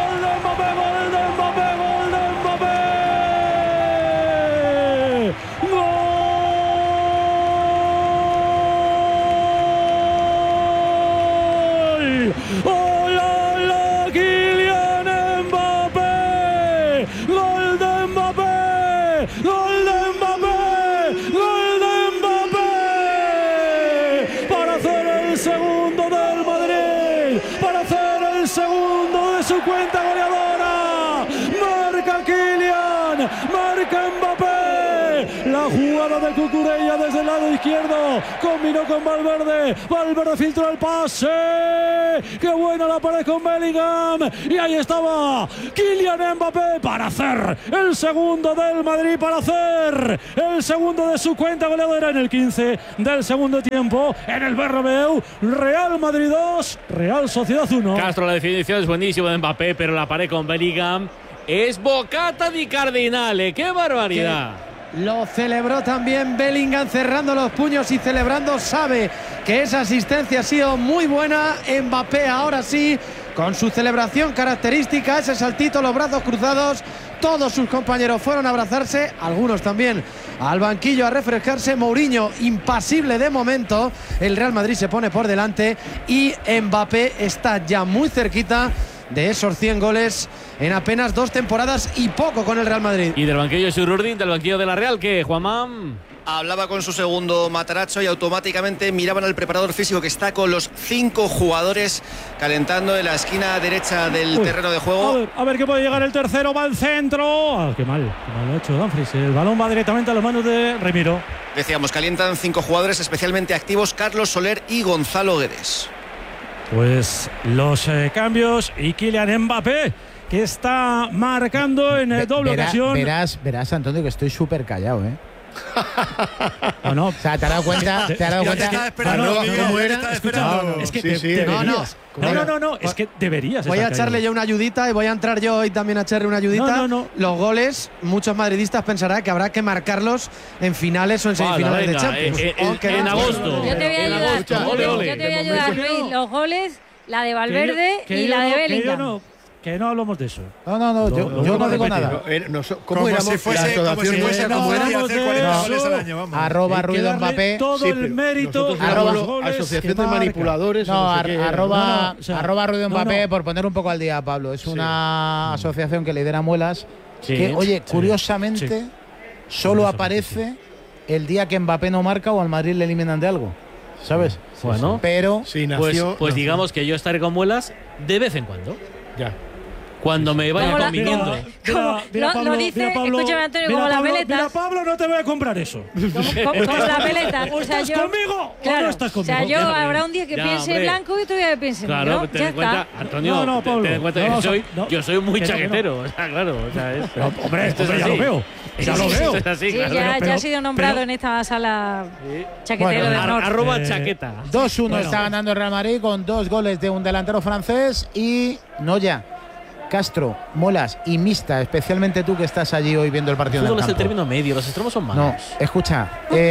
cuenta goleadora. Marca Kylian, marca Mbappé. La jugada de Cucurella desde el lado izquierdo. Combinó con Valverde. Valverde filtró el pase. ¡Qué buena la pared con Bellingham! Y ahí estaba Kylian Mbappé para hacer el segundo del Madrid, para hacer el segundo de su cuenta goleadora en el 15 del segundo tiempo en el Bernabéu. Real Madrid 2, Real Sociedad 1. Castro, la definición es buenísima de Mbappé, pero la pared con Bellingham es bocata di Cardinale. ¡Qué barbaridad! Lo celebró también Bellingham, cerrando los puños y celebrando. Sabe que esa asistencia ha sido muy buena. Mbappé ahora sí, con su celebración característica, ese saltito, los brazos cruzados. Todos sus compañeros fueron a abrazarse, algunos también al banquillo a refrescarse. Mourinho impasible de momento. El Real Madrid se pone por delante y Mbappé está ya muy cerquita de esos 100 goles en apenas 2 temporadas y poco con el Real Madrid. Y del banquillo de Sururdin, del banquillo de la Real, ¿qué, Juanmán? Hablaba con su segundo Matarazzo y automáticamente miraban al preparador físico que está con los 5 jugadores calentando en la esquina derecha del terreno de juego. A ver qué puede llegar el tercero, va al centro. Qué mal lo ha hecho Dumfries. El balón va directamente a las manos de Remiro. Decíamos, calientan 5 jugadores especialmente activos: Carlos Soler y Gonzalo Guedes. Pues los cambios y Kylian Mbappé, que está marcando en doble ocasión. Verás, Antonio, que estoy súper callado, ¿eh? No. O sea, ¿te has dado cuenta? ¿Te has dado cuenta? Estaba esperando, ¿Cómo era? Es que deberías. No, es que deberías. Voy a estar echarle callado. yo una ayudita y voy a entrar yo hoy también a echarle una ayudita. No. Los goles, muchos madridistas pensarán que habrá que marcarlos en finales o en semifinales de Champions. En agosto. Yo te voy a ayudar. Ole, ole. Yo te voy a ayudar, Luis. Los goles, la de Valverde y la de Bellingham. Que no hablamos de eso. No, yo no digo nada. ¿Cómo éramos? Si fuese, La como si fuese ¿cómo como éramos? hacer 40 goles al año, vamos. Arroba Ruido Mbappé. Todo el mérito a los goles. Asociación de manipuladores. No, no sé qué. arroba Ruido Mbappé, por poner un poco al día, Pablo. Es una asociación que lidera Muelas. Que, oye, curiosamente, solo aparece el día que Mbappé no marca o al Madrid le eliminan de algo. ¿Sabes? Bueno, pero pues digamos que yo estaré con Muelas de vez en cuando. Ya. Cuando me vaya conviniendo. Lo dice, escúchame, Antonio, como la peleta. Mira, Pablo, no te voy a comprar eso. Como la peleta. ¿O estás conmigo o no estás conmigo? O sea, yo habrá un día que piense blanco y otro día que piense negro. Claro, ten en cuenta, Antonio, ten en cuenta que yo soy muy chaquetero. O sea, claro. Hombre, ya lo veo. Ya lo veo. Sí, ya ha sido nombrado en esta sala chaquetero del norte. Arroba chaqueta. 2-1 está ganando el Real Madrid con 2 goles de un delantero francés y Noya, Castro, Molas y Mista, especialmente tú que estás allí hoy viendo el partido del campo. Es el término medio, los extremos son malos. No, escucha,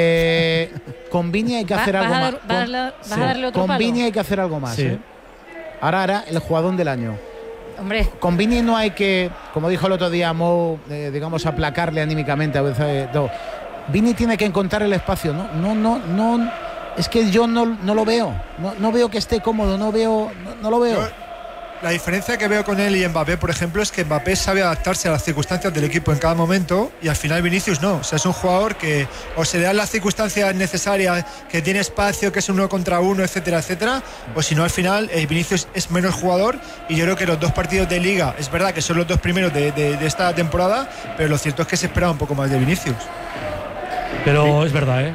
con Vini hay que hacer algo más. ¿Vas a darle otro con palo? Vini hay que hacer algo más. Sí. Ahora hará el jugadón del año. Hombre. Con Vini no hay que, como dijo el otro día Mo, digamos, aplacarle anímicamente a veces. No. Vini tiene que encontrar el espacio. No. Es que yo no lo veo. No veo que esté cómodo. No lo veo. La diferencia que veo con él y Mbappé, por ejemplo, es que Mbappé sabe adaptarse a las circunstancias del equipo en cada momento y al final Vinicius no. O sea, es un jugador que o se le dan las circunstancias necesarias, que tiene espacio, que es 1 contra 1, etcétera, etcétera, o si no, al final Vinicius es menos jugador y yo creo que los 2 partidos de Liga, es verdad que son los 2 primeros de esta temporada, pero lo cierto es que se esperaba un poco más de Vinicius. Pero es verdad,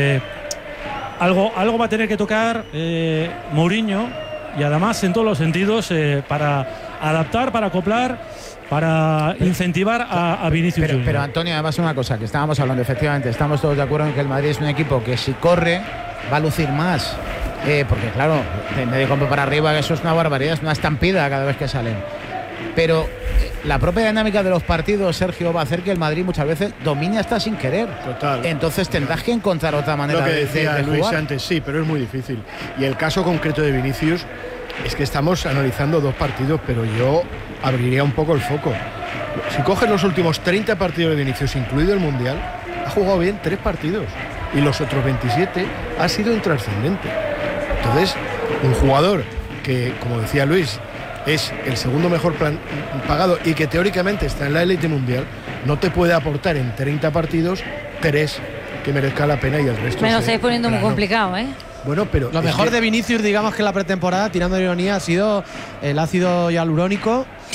algo va a tener que tocar Mourinho. Y además en todos los sentidos para adaptar, para acoplar, para incentivar a Vinicius Junior. Pero Antonio, además una cosa que estábamos hablando, efectivamente, estamos todos de acuerdo en que el Madrid es un equipo que si corre va a lucir más. Porque claro, de medio campo para arriba eso es una barbaridad, es una estampida cada vez que salen. Pero la propia dinámica de los partidos, Sergio, va a hacer que el Madrid muchas veces domine hasta sin querer. Total. Entonces tendrás que encontrar otra manera lo que de decía Luis jugar. antes, sí, pero es muy difícil. Y el caso concreto de Vinicius es que estamos analizando 2 partidos, pero yo abriría un poco el foco. Si coges los últimos 30 partidos de Vinicius, incluido el Mundial, ha jugado bien 3 partidos y los otros 27 ha sido intrascendente. Entonces, un jugador que, como decía Luis, es el segundo mejor pagado y que teóricamente está en la élite mundial, no te puede aportar en 30 partidos 3 que merezca la pena y el resto. Me lo estáis poniendo muy complicado, Bueno, pero lo mejor de Vinicius, digamos que la pretemporada, tirando de ironía, ha sido el ácido hialurónico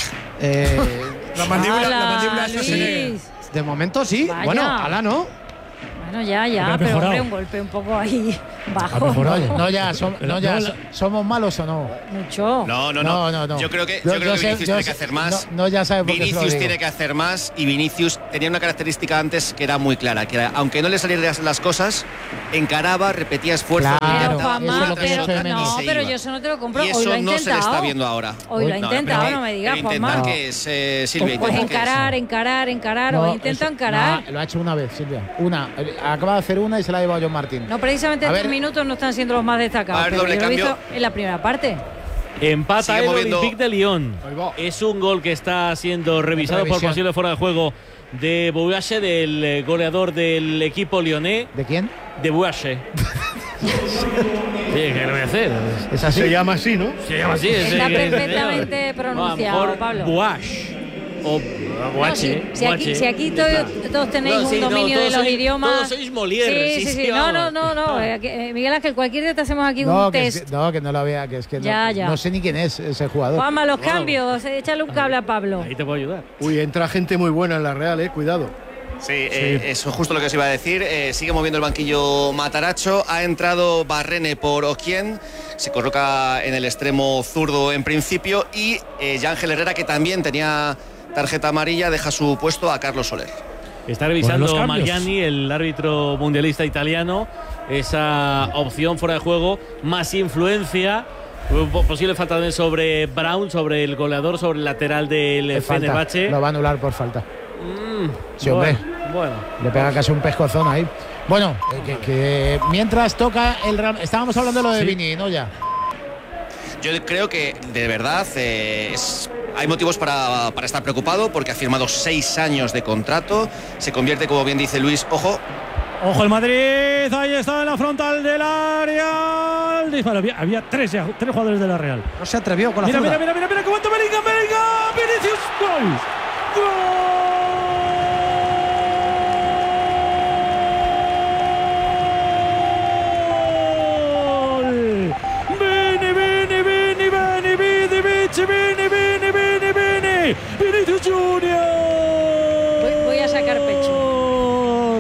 La mandíbula ¡Hala, es Schwarzenegger. Luis! De momento sí. Vaya. Bueno, ala no. Bueno, ya, Ha pero mejorado. hombre, un golpe un poco ahí bajo. No, ¿somos malos o no? Mucho. No. Yo creo que Vinicius tiene que hacer más. No, ya sabes por qué se lo Vinicius digo. tiene que hacer más y Vinicius tenía una característica antes que era muy clara, que era, aunque no le salieran las cosas, encaraba, repetía esfuerzo. Claro, Pero intentaba eso es Juanma, lo que otra echo de pero, menos. no, se pero iba. yo eso no te lo compro. Y Hoy eso lo ha no se intentado. le está viendo ahora. Hoy lo ha intentado, pero no me digas, intentar Juanma. que es, Silvia, Pues intentar que es. encarar. No, Hoy intenta eso- encarar. no, lo ha hecho una vez, Silvia. Acaba de hacer una y se la ha llevado John Martín. No, precisamente A estos ver. minutos no están siendo los más destacados. A ver, Pero doble yo lo he cambio. visto en la primera parte. Empata Sigue el moviendo. Olympique de Lyon. Ahí va. Es un gol que está siendo revisado por Revisión. posible fuera de juego de Bouache, del goleador del equipo lyonnais, ¿De quién? de Bouache. ¿Qué le voy a hacer? Es así. Se llama así, ¿no? Se llama así. Está perfectamente pronunciado, Pablo. Bouache. O No, Bouache. si aquí todos tenéis No, sí, un no, dominio de todos los sois- idiomas. todos sois Molière, Sí. sí, No. vamos. Miguel Ángel, cualquier día te hacemos aquí No, un que test. no lo vea, que es que Ya. no sé ni quién es ese jugador. Juanma, los Bueno. cambios. Échale un cable a Pablo. Ahí te puedo ayudar. Uy, entra gente muy buena en la Real, cuidado. Sí, eso es justo lo que os iba a decir. Sigue moviendo el banquillo Mataracho. Ha entrado Barrene por Oquien. Se coloca en el extremo zurdo en principio. Y Ángel Herrera, que también tenía tarjeta amarilla, deja su puesto a Carlos Soler. Está revisando Bueno, los cambios. Mariani, el árbitro mundialista italiano, esa opción fuera de juego, más influencia. Posible falta también sobre Brown, sobre el goleador, sobre el lateral del Es falta. Fenerbahce. Lo va a anular por falta. Sí, hombre. Bueno. Le pega casi un pescozón ahí. Bueno, que mientras toca el Real. Estábamos hablando de lo de Vini, ¿no? Ya. Yo creo que de verdad hay motivos para estar preocupado porque ha firmado 6 años de contrato. Se convierte, como bien dice Luis, ojo. Ojo el Madrid, ahí está en la frontal del área. El disparo. Había tres jugadores de la Real. No se atrevió con la zurda. Mira, que aguanta Bellingham, Vinicius, gol. Vini, Vinicius Junior. Voy a sacar pecho.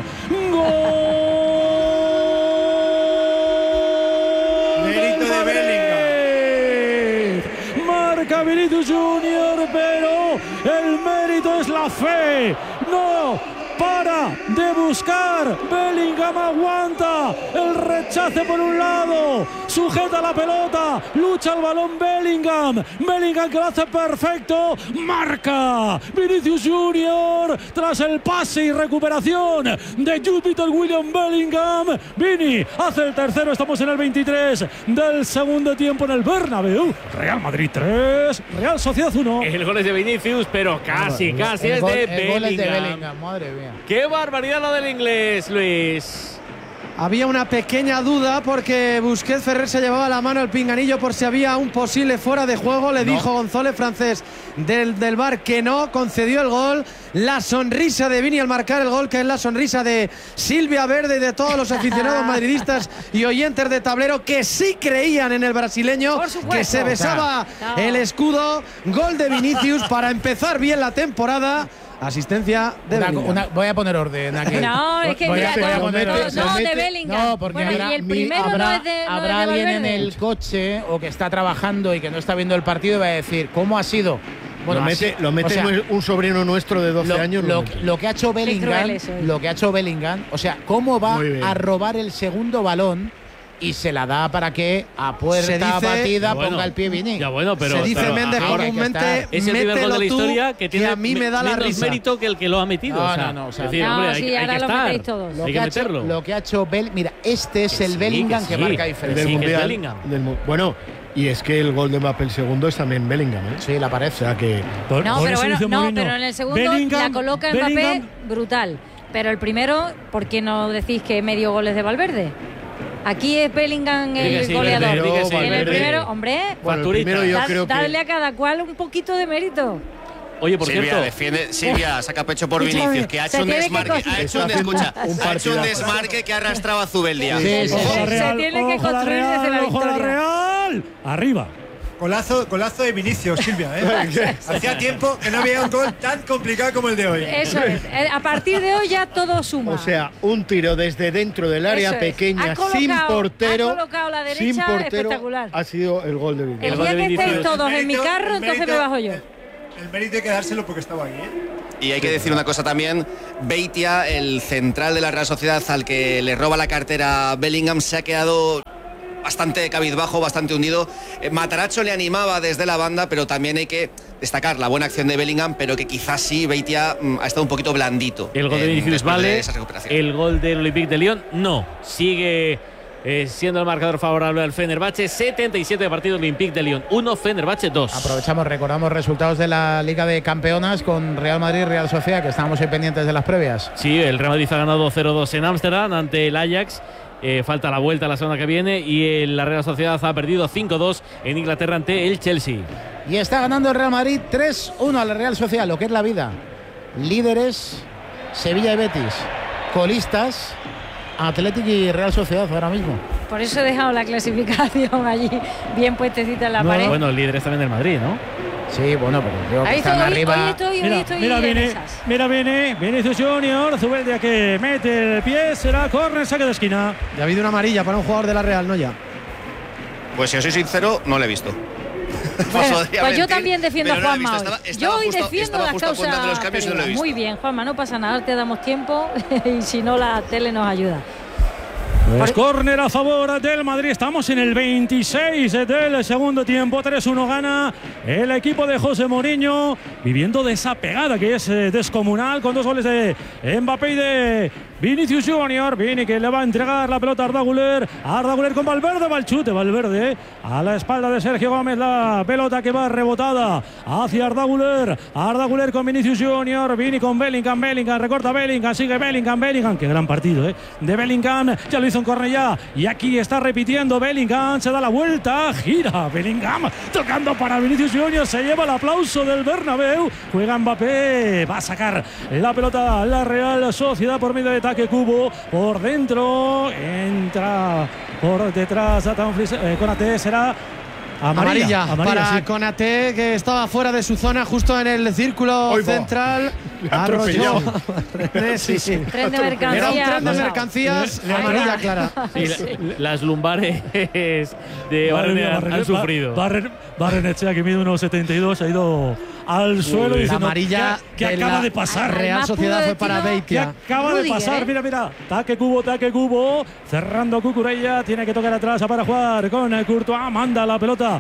Mérito de Bellingham. Marca Vinicius Junior, pero el mérito es la fe. No para de buscar. Bellingham aguanta el rechace por un lado, sujeta la pelota, lucha el balón Bellingham que lo hace perfecto, marca Vinicius Junior tras el pase y recuperación de Jude William Bellingham. Vini hace el tercero, estamos en el 23 del segundo tiempo en el Bernabéu. Real Madrid 3, Real Sociedad 1. El gol es de Vinicius, pero casi El es gol- de el gol es de Bellingham. Bellingham, madre mía. Qué barbaridad lo del inglés, Luis. Había una pequeña duda porque Busquets Ferrer se llevaba la mano al pinganillo por si había un posible fuera de juego. Le dijo González francés del VAR que no, concedió el gol. La sonrisa de Vini al marcar el gol, que es la sonrisa de Silvia Verde y de todos los aficionados madridistas y oyentes de tablero que sí creían en el brasileño, Por supuesto. que se besaba Claro. el escudo. Gol de Vinicius para empezar bien la temporada. Asistencia de Bellingham. Voy a poner orden aquí. No, es que Voy mira, a poner no, orden. no, de Bellingham. No, porque Bueno, y el primero habrá, no es de habrá alguien en Valverde. el coche o que está trabajando y que no está viendo el partido y va a decir, ¿cómo ha sido? Lo mete o sea, un sobrino nuestro de 12 años. lo que ha hecho crueles sois. Bellingham, o sea, ¿cómo va Muy bien. a robar el segundo balón y se la da para que a puerta Se dice- batida Ya bueno, ponga el pie Vini? Ya bueno, pero se dice pero Méndez ahora comúnmente, es el primer gol de la mételo tú, historia que tiene a mí me da la menos risa. mérito que el que lo ha metido. No, o sea, no, o sea, es decir, no, hombre, sí, hay ahora que lo estar. metéis todos. Lo Hay que que ha hecho- meterlo. Lo que ha hecho Mira, este es Que el sí, Bellingham que sí. marca del diferencia. Sí, que es Mundial. Bellingham. Bueno, y es que el gol de Mbappé el segundo es también Bellingham. Sí, la O parece. sea que No, pero bueno, dice no, Mourinho. pero en el segundo Bellingham, la coloca Mbappé Bellingham. brutal. Pero el primero, ¿por qué no decís que medio gol es de Valverde? Aquí es Bellingham Di que el sí, goleador. Valverde, di que sí, En el Valverde. primero, hombre, bueno, el Facturita. primero yo creo dadle que a cada cual un poquito de mérito. Oye, por Silvia cierto, defiende, Silvia saca pecho por Escúchame, Vinicius, que ha se hecho un tiene que desmarque, construir. ha hecho un, Está haciendo escucha, un ha hecho un partidazo. desmarque que ha arrastrado a Zubeldia. Sí, sí, sí. Se tiene que ojo la construir desde la Real, ojo la victoria. Real. Arriba. Golazo de Vinicius, Silvia, ¿eh? Hacía tiempo que no había un gol tan complicado como el de hoy. Eso es. A partir de hoy ya todo suma. O sea, un tiro desde dentro del área pequeña, sin portero. Ha colocado la derecha, sin portero, espectacular. ha sido el gol de Vinicius. El día que estéis todos en mi carro, entonces me bajo yo. El mérito hay que dárselo porque estaba ahí, ¿eh? Y hay que decir una cosa también, Beitia, el central de la Real Sociedad al que le roba la cartera a Bellingham, se ha quedado bastante cabizbajo, bastante hundido. Matarazzo le animaba desde la banda, pero también hay que destacar la buena acción de Bellingham, pero que quizás sí Beitia ha estado un poquito blandito. El gol de Vinicius vale, el gol del Olympique de Lyon no, sigue siendo el marcador favorable al Fenerbahce. 77 de partido, Olympique de Lyon 1, Fenerbahce 2. Aprovechamos, recordamos resultados de la Liga de Campeonas con Real Madrid y Real Sociedad, que estábamos ahí pendientes de las previas. Sí, el Real Madrid ha ganado 0-2 en Ámsterdam ante el Ajax. Falta la vuelta la semana que viene y la Real Sociedad ha perdido 5-2 en Inglaterra ante el Chelsea. Y está ganando el Real Madrid 3-1 a la Real Sociedad, lo que es la vida. Líderes, Sevilla y Betis. Colistas, Atlético y Real Sociedad ahora mismo. Por eso he dejado la clasificación allí bien puestecita en la pared. Bueno, el líder es también del Madrid, ¿no? Sí, bueno, pero creo que están arriba. Mira, viene Vinicius Junior, Zubeldia que mete el pie, será córner, saque de esquina. Ya ha habido una amarilla para un jugador de la Real, ¿no? Ya. Pues si os soy sincero, no le he visto. Bueno, pues yo también defiendo a Juanma. Yo hoy justo, defiendo las causas. Los cambios y no lo he visto. Muy bien, Juanma, no pasa nada, te damos tiempo y si no la tele nos ayuda. Pues córner a favor del Madrid. Estamos en el 26 del segundo tiempo. 3-1 gana el equipo de José Mourinho, viviendo de esa pegada que es descomunal, con 2 goles de Mbappé y de Vinicius Junior. Vini que le va a entregar la pelota a Arda Güler. Arda Güler con Valverde, va el chute. Valverde a la espalda de Sergio Gómez. La pelota que va rebotada hacia Arda Güler. Arda Güler con Vinicius Junior. Vini con Bellingham. Bellingham recorta Bellingham. Sigue Bellingham. Bellingham. Qué gran partido, de Bellingham. Ya lo hizo en Cornellá. Y aquí está repitiendo Bellingham. Se da la vuelta. Gira Bellingham. Tocando para Vinicius Junior. Se lleva el aplauso del Bernabéu. Juega Mbappé. Va a sacar la pelota la Real Sociedad por medio de Taque Cubo. Por dentro. Entra por detrás a Dumfries. Konaté será amarilla para sí. Konaté, que estaba fuera de su zona, justo en el círculo central. Atropellado. Sí. Tren de mercancías. Era un tren de mercancías. Amarilla clara. Sí, las lumbares de Barrenechea han sufrido. Barrenechea, que mide 1,72, ha ido al suelo diciendo la amarilla que acaba de pasar. Real Sociedad fue para Beitia. Acaba de pasar, mira. Taque Cubo. Cerrando Cucurella. Tiene que tocar atrás para jugar con Courtois. Manda la pelota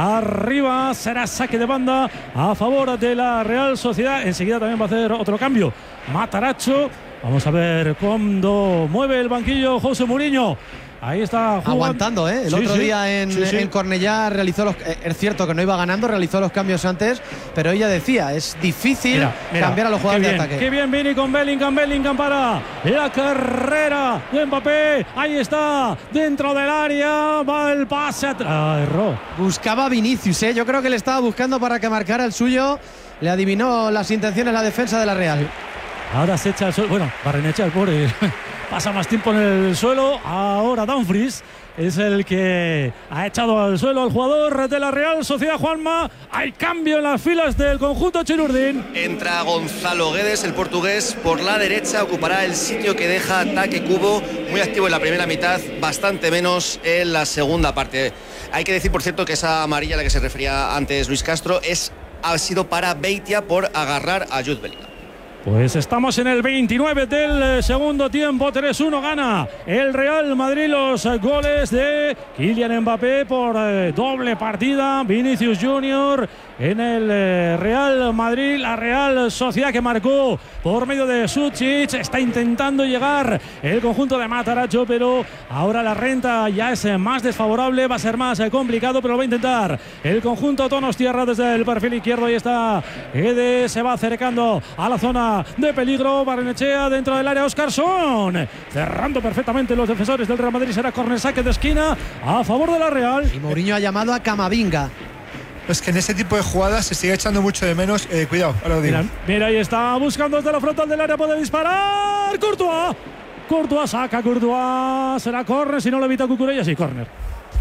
arriba. Será saque de banda a favor de la Real Sociedad. Enseguida también va a hacer otro cambio Matarazzo. Vamos a ver cuándo mueve el banquillo José Mourinho. Ahí está jugando. Aguantando, ¿eh? El otro día en Cornellá realizó los. Es cierto que no iba ganando, realizó los cambios antes, pero ella decía, es difícil cambiar a los jugadores de ataque. Qué bien Vini con Bellingham para la carrera de Mbappé. Ahí está, dentro del área, va el pase atrás. Erró. Buscaba a Vinicius, ¿eh? Yo creo que le estaba buscando para que marcara el suyo. Le adivinó las intenciones la defensa de la Real. Ahora se echa al suelo. Bueno, Barrenechea, el pobre. Pasa más tiempo en el suelo. Ahora Dumfries es el que ha echado al suelo al jugador de la Real Sociedad. Juanma, hay cambio en las filas del conjunto Chinurdin. Entra Gonzalo Guedes, el portugués, por la derecha. Ocupará el sitio que deja Taque Cubo, muy activo en la primera mitad, bastante menos en la segunda parte. Hay que decir, por cierto, que esa amarilla a la que se refería antes Luis Castro ha sido para Beitia por agarrar a Jude Bellingham. Pues estamos en el 29 del segundo tiempo. 3-1 gana el Real Madrid. Los goles de Kylian Mbappé por doble partida. Vinicius Junior en el Real Madrid. La Real Sociedad que marcó por medio de Sucic. Está intentando llegar el conjunto de Matarazzo, pero ahora la renta ya es más desfavorable. Va a ser más complicado, pero lo va a intentar el conjunto Donostierra desde el perfil izquierdo. Ahí está Guedes. Se va acercando a la zona de peligro. Barrenechea dentro del área. Oscarson cerrando perfectamente los defensores del Real Madrid. Será córner, saque de esquina a favor de la Real. Y Mourinho ha llamado a Camavinga. Es que en ese tipo de jugadas se sigue echando mucho de menos. Cuidado, ahora lo digo. Mira, ahí está buscando desde la frontal del área. Puede disparar. Courtois saca Courtois. Será córner, si no lo evita Cucurella. Sí, córner.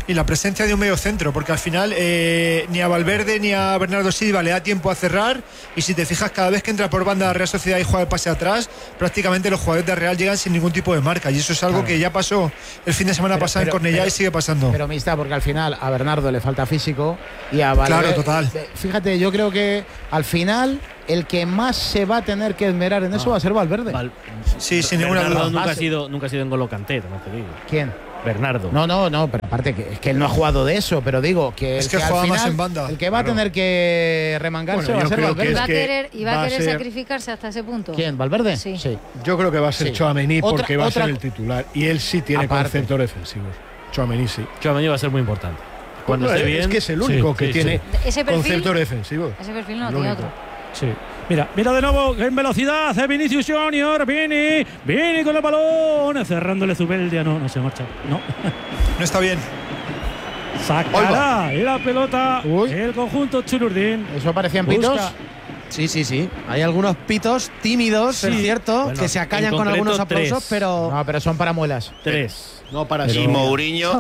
y la presencia de un medio centro, porque al final ni a Valverde ni a Bernardo Silva le da tiempo a cerrar, y si te fijas, cada vez que entra por banda la Real Sociedad y juega el pase atrás, prácticamente los jugadores de Real llegan sin ningún tipo de marca, y eso es algo que ya pasó el fin de semana pasado en Cornellá y sigue pasando. Pero mixta, porque al final a Bernardo le falta físico y a Valverde. Claro, total. Fíjate, yo creo que al final el que más se va a tener que esmerar en eso va a ser Valverde. Sí, sin ninguna Bernardo duda. nunca ha sido en N'Golo Kanté, también te digo. ¿Quién? Bernardo. No, pero aparte que es que él no ha jugado de eso, pero digo que es que al juega final, más en banda. el que va a tener que remangarse va a ser Valverde. ¿Y va a querer sacrificarse hasta ese punto? ¿Quién? ¿Valverde? Sí. Yo creo que va a ser Tchouaméni porque va a ser otra- el titular y él sí tiene conceptos defensivos. Tchouaméni sí. Tchouaméni va a ser muy importante. Cuando esté bien. Es que es el único que tiene Ese perfil, conceptos defensivos. ese perfil no El tiene único. otro. Sí. Mira de nuevo en velocidad Vinicius Junior, Vini con el balón, cerrándole Zubeldia, no se marcha, no está bien. sacará la pelota el conjunto Chururdín. ¿Eso parecían pitos? Sí. Hay algunos pitos tímidos, es cierto, Bueno, que se acallan en con algunos concreto, aplausos, 3. pero No, pero son para muelas. 3. No para Y Mourinho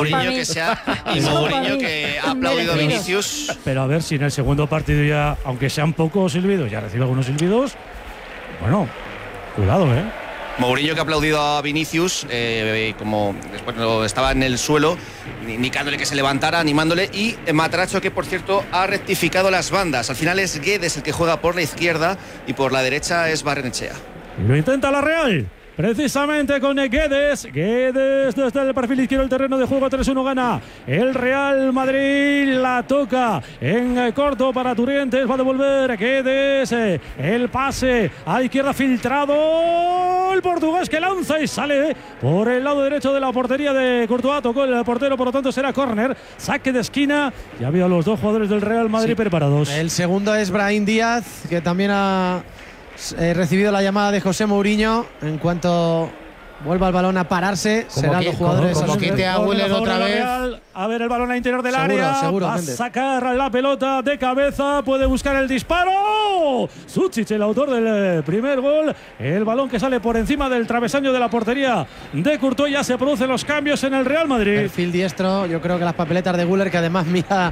Eso pa' mí. que ha aplaudido a Vinicius. Pero a ver si en el segundo partido ya, aunque sean pocos silbidos, ya recibe algunos silbidos. Bueno, cuidado, Mourinho que ha aplaudido a Vinicius, como después estaba en el suelo, indicándole que se levantara, animándole, y Matracho, que por cierto ha rectificado las bandas. Al final es Guedes el que juega por la izquierda y por la derecha es Barrenechea. Lo intenta la Real. Precisamente con Guedes desde el perfil izquierdo del terreno de juego. 3-1 gana el Real Madrid. La toca en corto para Turrientes. Va a devolver Guedes. El pase a la izquierda filtrado. El portugués que lanza y sale por el lado derecho de la portería de Courtois. Tocó el portero, por lo tanto será córner. Saque de esquina. Ya había los dos jugadores del Real Madrid preparados. el segundo es Brahim Díaz, que también ha recibido la llamada de José Mourinho. En cuanto vuelva el balón a pararse, serán los jugadores. como quite a Güler otra vez. A ver el balón al interior del Seguro, área. seguramente. Va a sacar la pelota de cabeza. Puede buscar el disparo. Sučić, el autor del primer gol. El balón que sale por encima del travesaño de la portería de Courtois. Ya se producen los cambios en el Real Madrid. Perfil diestro. Yo creo que las papeletas de Güler, que además mira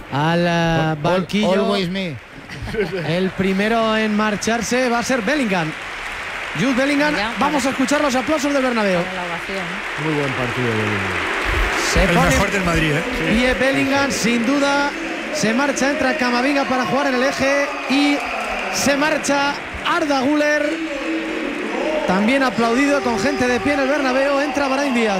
al banquillo. Always me. El primero en marcharse va a ser Bellingham. Jude Bellingham. Ya, Vamos a escuchar los aplausos del Bernabéu. Para la ovación. Muy buen partido de Se El pone mejor del Madrid, pie Bellingham, sin duda. Se marcha, entra Camavinga para jugar en el eje y se marcha Arda Güler. También aplaudido con gente de pie en el Bernabéu. Entra Brahim Díaz.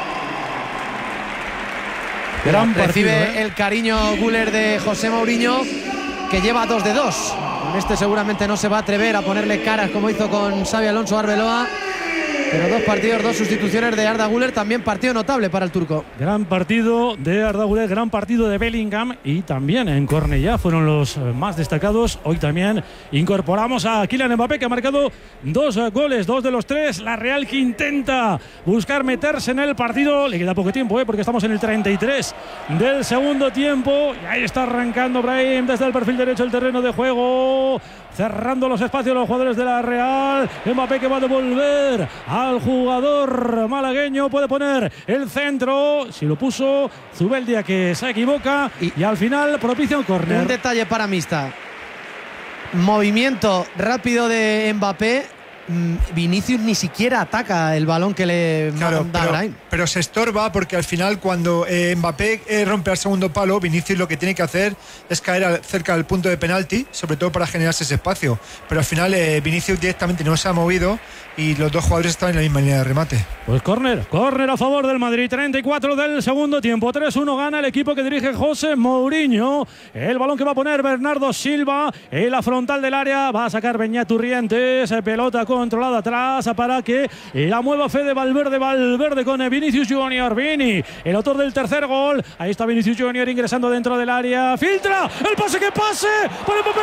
Gran Recibe partido, el cariño Güler de José Mourinho, que lleva 2 de 2. Con este seguramente no se va a atrever a ponerle caras como hizo con Xabi Alonso Arbeloa. Pero 2 partidos, 2 sustituciones de Arda Güler, también partido notable para el turco. Gran partido de Arda Güler, gran partido de Bellingham y también en Cornellá fueron los más destacados. Hoy también incorporamos a Kylian Mbappé, que ha marcado 2 goles, 2 de los 3. La Real, que intenta buscar meterse en el partido. Le queda poco tiempo, porque estamos en el 33 del segundo tiempo. Y ahí está arrancando Brahim desde el perfil derecho del terreno de juego, cerrando los espacios los jugadores de la Real. Mbappé, que va a devolver al jugador malagueño, puede poner el centro, si lo puso Zubeldia, que se equivoca, y al final propicia un córner. Un detalle para Mista. Movimiento rápido de Mbappé. Vinicius ni siquiera ataca el balón que le manda Brahim. Pero se estorba, porque al final, cuando Mbappé rompe al segundo palo, Vinicius lo que tiene que hacer es caer cerca del punto de penalti, sobre todo para generarse ese espacio. Pero al final Vinicius directamente no se ha movido y los dos jugadores estaban en la misma línea de remate. Pues córner a favor del Madrid. 34 del segundo tiempo. 3-1 gana el equipo que dirige José Mourinho. El balón que va a poner Bernardo Silva en la frontal del área. Va a sacar Beñat Turrientes. Pelota controlada atrás para que la mueva Fede Valverde. Valverde con Vinicius Junior. Vini, el autor del tercer gol. Ahí está Vinicius Junior ingresando dentro del área. Filtra. El pase que pase. Para Mbappé.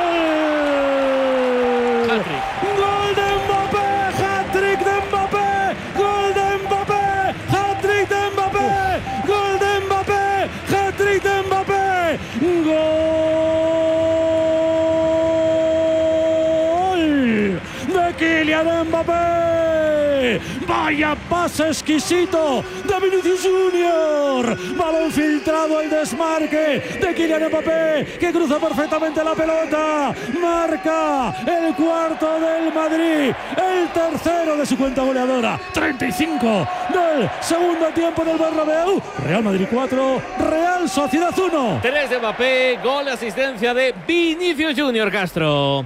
Gol. Gol de Mbappé. Hat-trick de Mbappé. Gol de Mbappé. Hat-trick de Mbappé. Gol de Mbappé. Hat-trick de Mbappé. Gol de Kylian Mbappé. Vaya pase exquisito de Vinicius Junior. Balón filtrado al desmarque de Kylian Mbappé, que cruza perfectamente la pelota. Marca el cuarto del Madrid, el tercero de su cuenta goleadora. 35 del segundo tiempo del Bernabéu. Real Madrid 4, Real Sociedad 1. 3 de Mbappé, gol de asistencia de Vinicius Junior. Castro.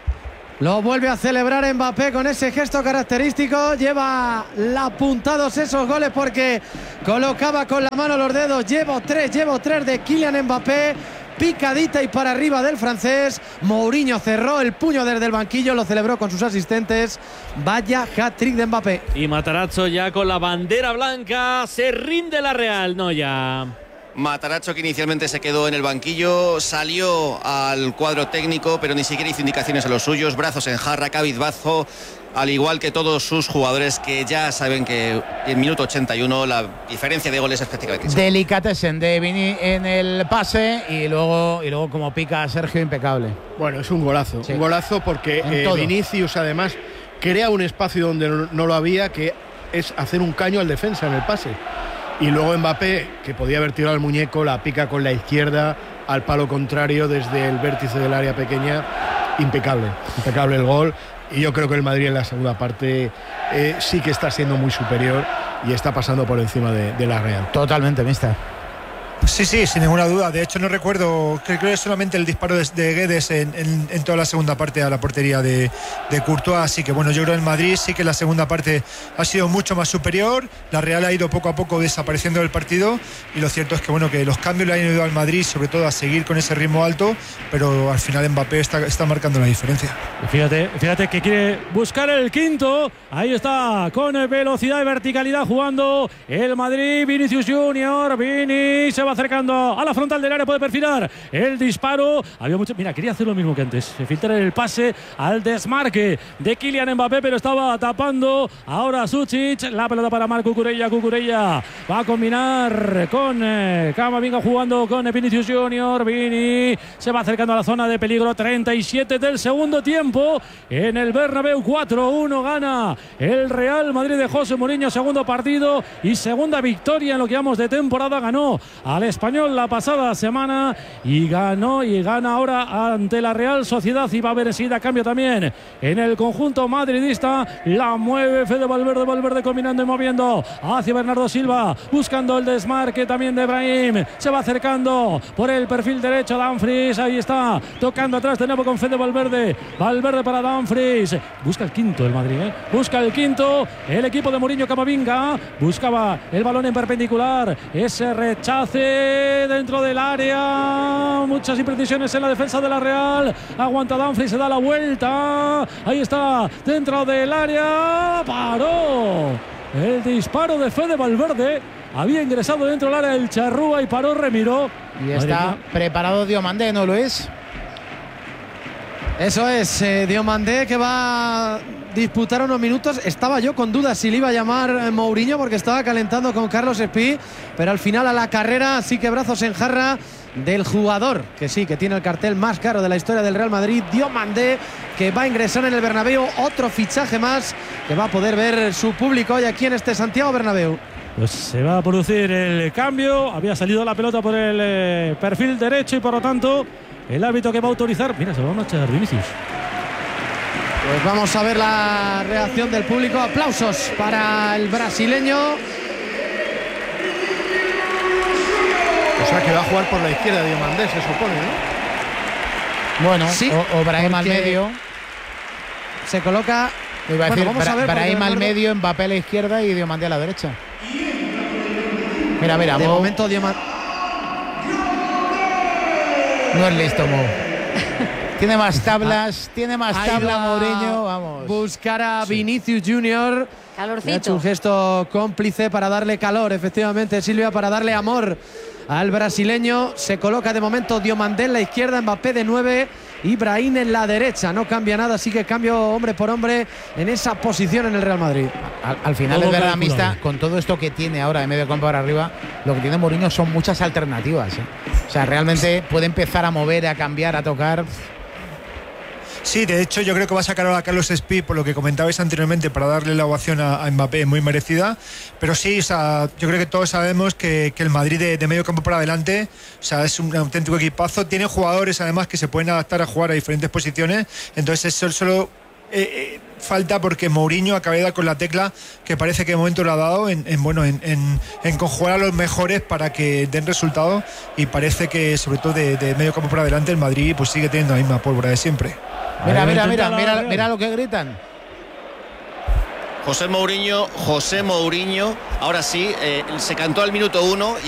Lo vuelve a celebrar Mbappé con ese gesto característico. Lleva apuntados esos goles porque colocaba con la mano los dedos. Llevo tres de Kylian Mbappé. Picadita y para arriba del francés. Mourinho cerró el puño desde el banquillo, lo celebró con sus asistentes. Vaya hat-trick de Mbappé. Y Matarazzo ya con la bandera blanca. Se rinde la Real, no ya. Matarazzo, que inicialmente se quedó en el banquillo, salió al cuadro técnico, pero ni siquiera hizo indicaciones a los suyos, brazos en jarra, cabizbajo, al igual que todos sus jugadores, que ya saben que en minuto 81 la diferencia de goles es prácticamente exacta. Delicatessen de Vini en el pase y luego como pica a Sergio, impecable. Bueno, es un golazo, sí. Un golazo porque Vinicius además crea un espacio donde no lo había, que es hacer un caño al defensa en el pase. Y luego Mbappé, que podía haber tirado al muñeco, la pica con la izquierda al palo contrario desde el vértice del área pequeña. Impecable el gol. Y yo creo que el Madrid en la segunda parte sí que está siendo muy superior y está pasando por encima de la Real. Totalmente, mister. Sí, sin ninguna duda. De hecho, no recuerdo, creo que es solamente el disparo de Guedes en toda la segunda parte a la portería de Courtois. Así que bueno, yo creo que el Madrid sí que la segunda parte ha sido mucho más superior. La Real ha ido poco a poco desapareciendo del partido y lo cierto es que bueno, que los cambios le han ayudado al Madrid, sobre todo a seguir con ese ritmo alto, pero al final Mbappé está marcando la diferencia. Fíjate que quiere buscar el quinto. Ahí está, con velocidad y verticalidad jugando el Madrid. Vinicius Junior, Vini se va acercando a la frontal del área, puede perfilar el disparo. Había mucho. Mira, quería hacer lo mismo que antes, filtrar el pase al desmarque de Kylian Mbappé, pero estaba tapando ahora Sučić. La pelota para Marc Cucurella. Cucurella va a combinar con Camavinga jugando con Vinicius Junior. Vini se va acercando a la zona de peligro. 37 del segundo tiempo en el Bernabéu. 4-1 gana el Real Madrid de José Mourinho. Segundo partido y segunda victoria en lo que vamos de temporada. Ganó al Español la pasada semana y gana ahora ante la Real Sociedad, y va a haber enseguida cambio también en el conjunto madridista. La mueve Fede Valverde combinando y moviendo hacia Bernardo Silva, buscando el desmarque también de Brahim. Se va acercando por el perfil derecho Dumfries, ahí está, tocando atrás de nuevo con Fede Valverde para Dumfries. Busca el quinto el Madrid, busca el quinto el equipo de Mourinho. Camavinga buscaba el balón en perpendicular, ese rechace dentro del área, muchas imprecisiones en la defensa de la Real. Aguanta Dumfries, se da la vuelta, ahí está, dentro del área, paró el disparo de Fede Valverde. Había ingresado dentro del área el charrúa y paró, remiró. Y está preparado Diomandé, ¿no, Luis? Eso es, Diomandé, que va a disputar unos minutos. Estaba yo con dudas si le iba a llamar Mourinho porque estaba calentando con Carlos Espí, pero al final a la carrera sí que brazos en jarra del jugador que sí, que tiene el cartel más caro de la historia del Real Madrid, Diomandé, que va a ingresar en el Bernabéu. Otro fichaje más que va a poder ver su público hoy aquí en este Santiago Bernabéu. Pues se va a producir el cambio. Había salido la pelota por el perfil derecho y por lo tanto el árbitro que va a autorizar. Mira, se va a marchar Vinicius. Pues vamos a ver la reacción del público. Aplausos para el brasileño. O sea que va a jugar por la izquierda Diomandé, se supone, ¿no? Bueno, sí, o Brahim al medio. Se coloca. Iba a decir, vamos a ver, Brahim al medio, Mbappé a la izquierda y Diomandé a la derecha. Mira, de momento Diomandé no es listo, Mo. Tiene más tablas, Mourinho, vamos. Buscar a Vinicius Junior. Calorcito. Ha hecho un gesto cómplice para darle calor, efectivamente, Silvia, para darle amor al brasileño. Se coloca de momento Diomandé en la izquierda, Mbappé de 9 y Brahim en la derecha. No cambia nada, así que cambio hombre por hombre en esa posición en el Real Madrid. Al final es verdad, amistad, con todo esto que tiene ahora de medio campo para arriba, lo que tiene Mourinho son muchas alternativas. O sea, realmente puede empezar a mover, a cambiar, a tocar. Sí, de hecho yo creo que va a sacar ahora a Carlos Espí, por lo que comentabais anteriormente, para darle la ovación a Mbappé, muy merecida. Pero sí, o sea, yo creo que todos sabemos que el Madrid de medio campo para adelante, o sea, es un auténtico equipazo. Tiene jugadores además que se pueden adaptar a jugar a diferentes posiciones. Entonces eso solo falta porque Mourinho acaba de dar con la tecla que parece que de momento lo ha dado en conjugar a los mejores para que den resultado, y parece que sobre todo de medio campo para adelante el Madrid pues sigue teniendo la misma pólvora de siempre. Mira lo que gritan. José Mourinho, ahora sí, se cantó al minuto 1.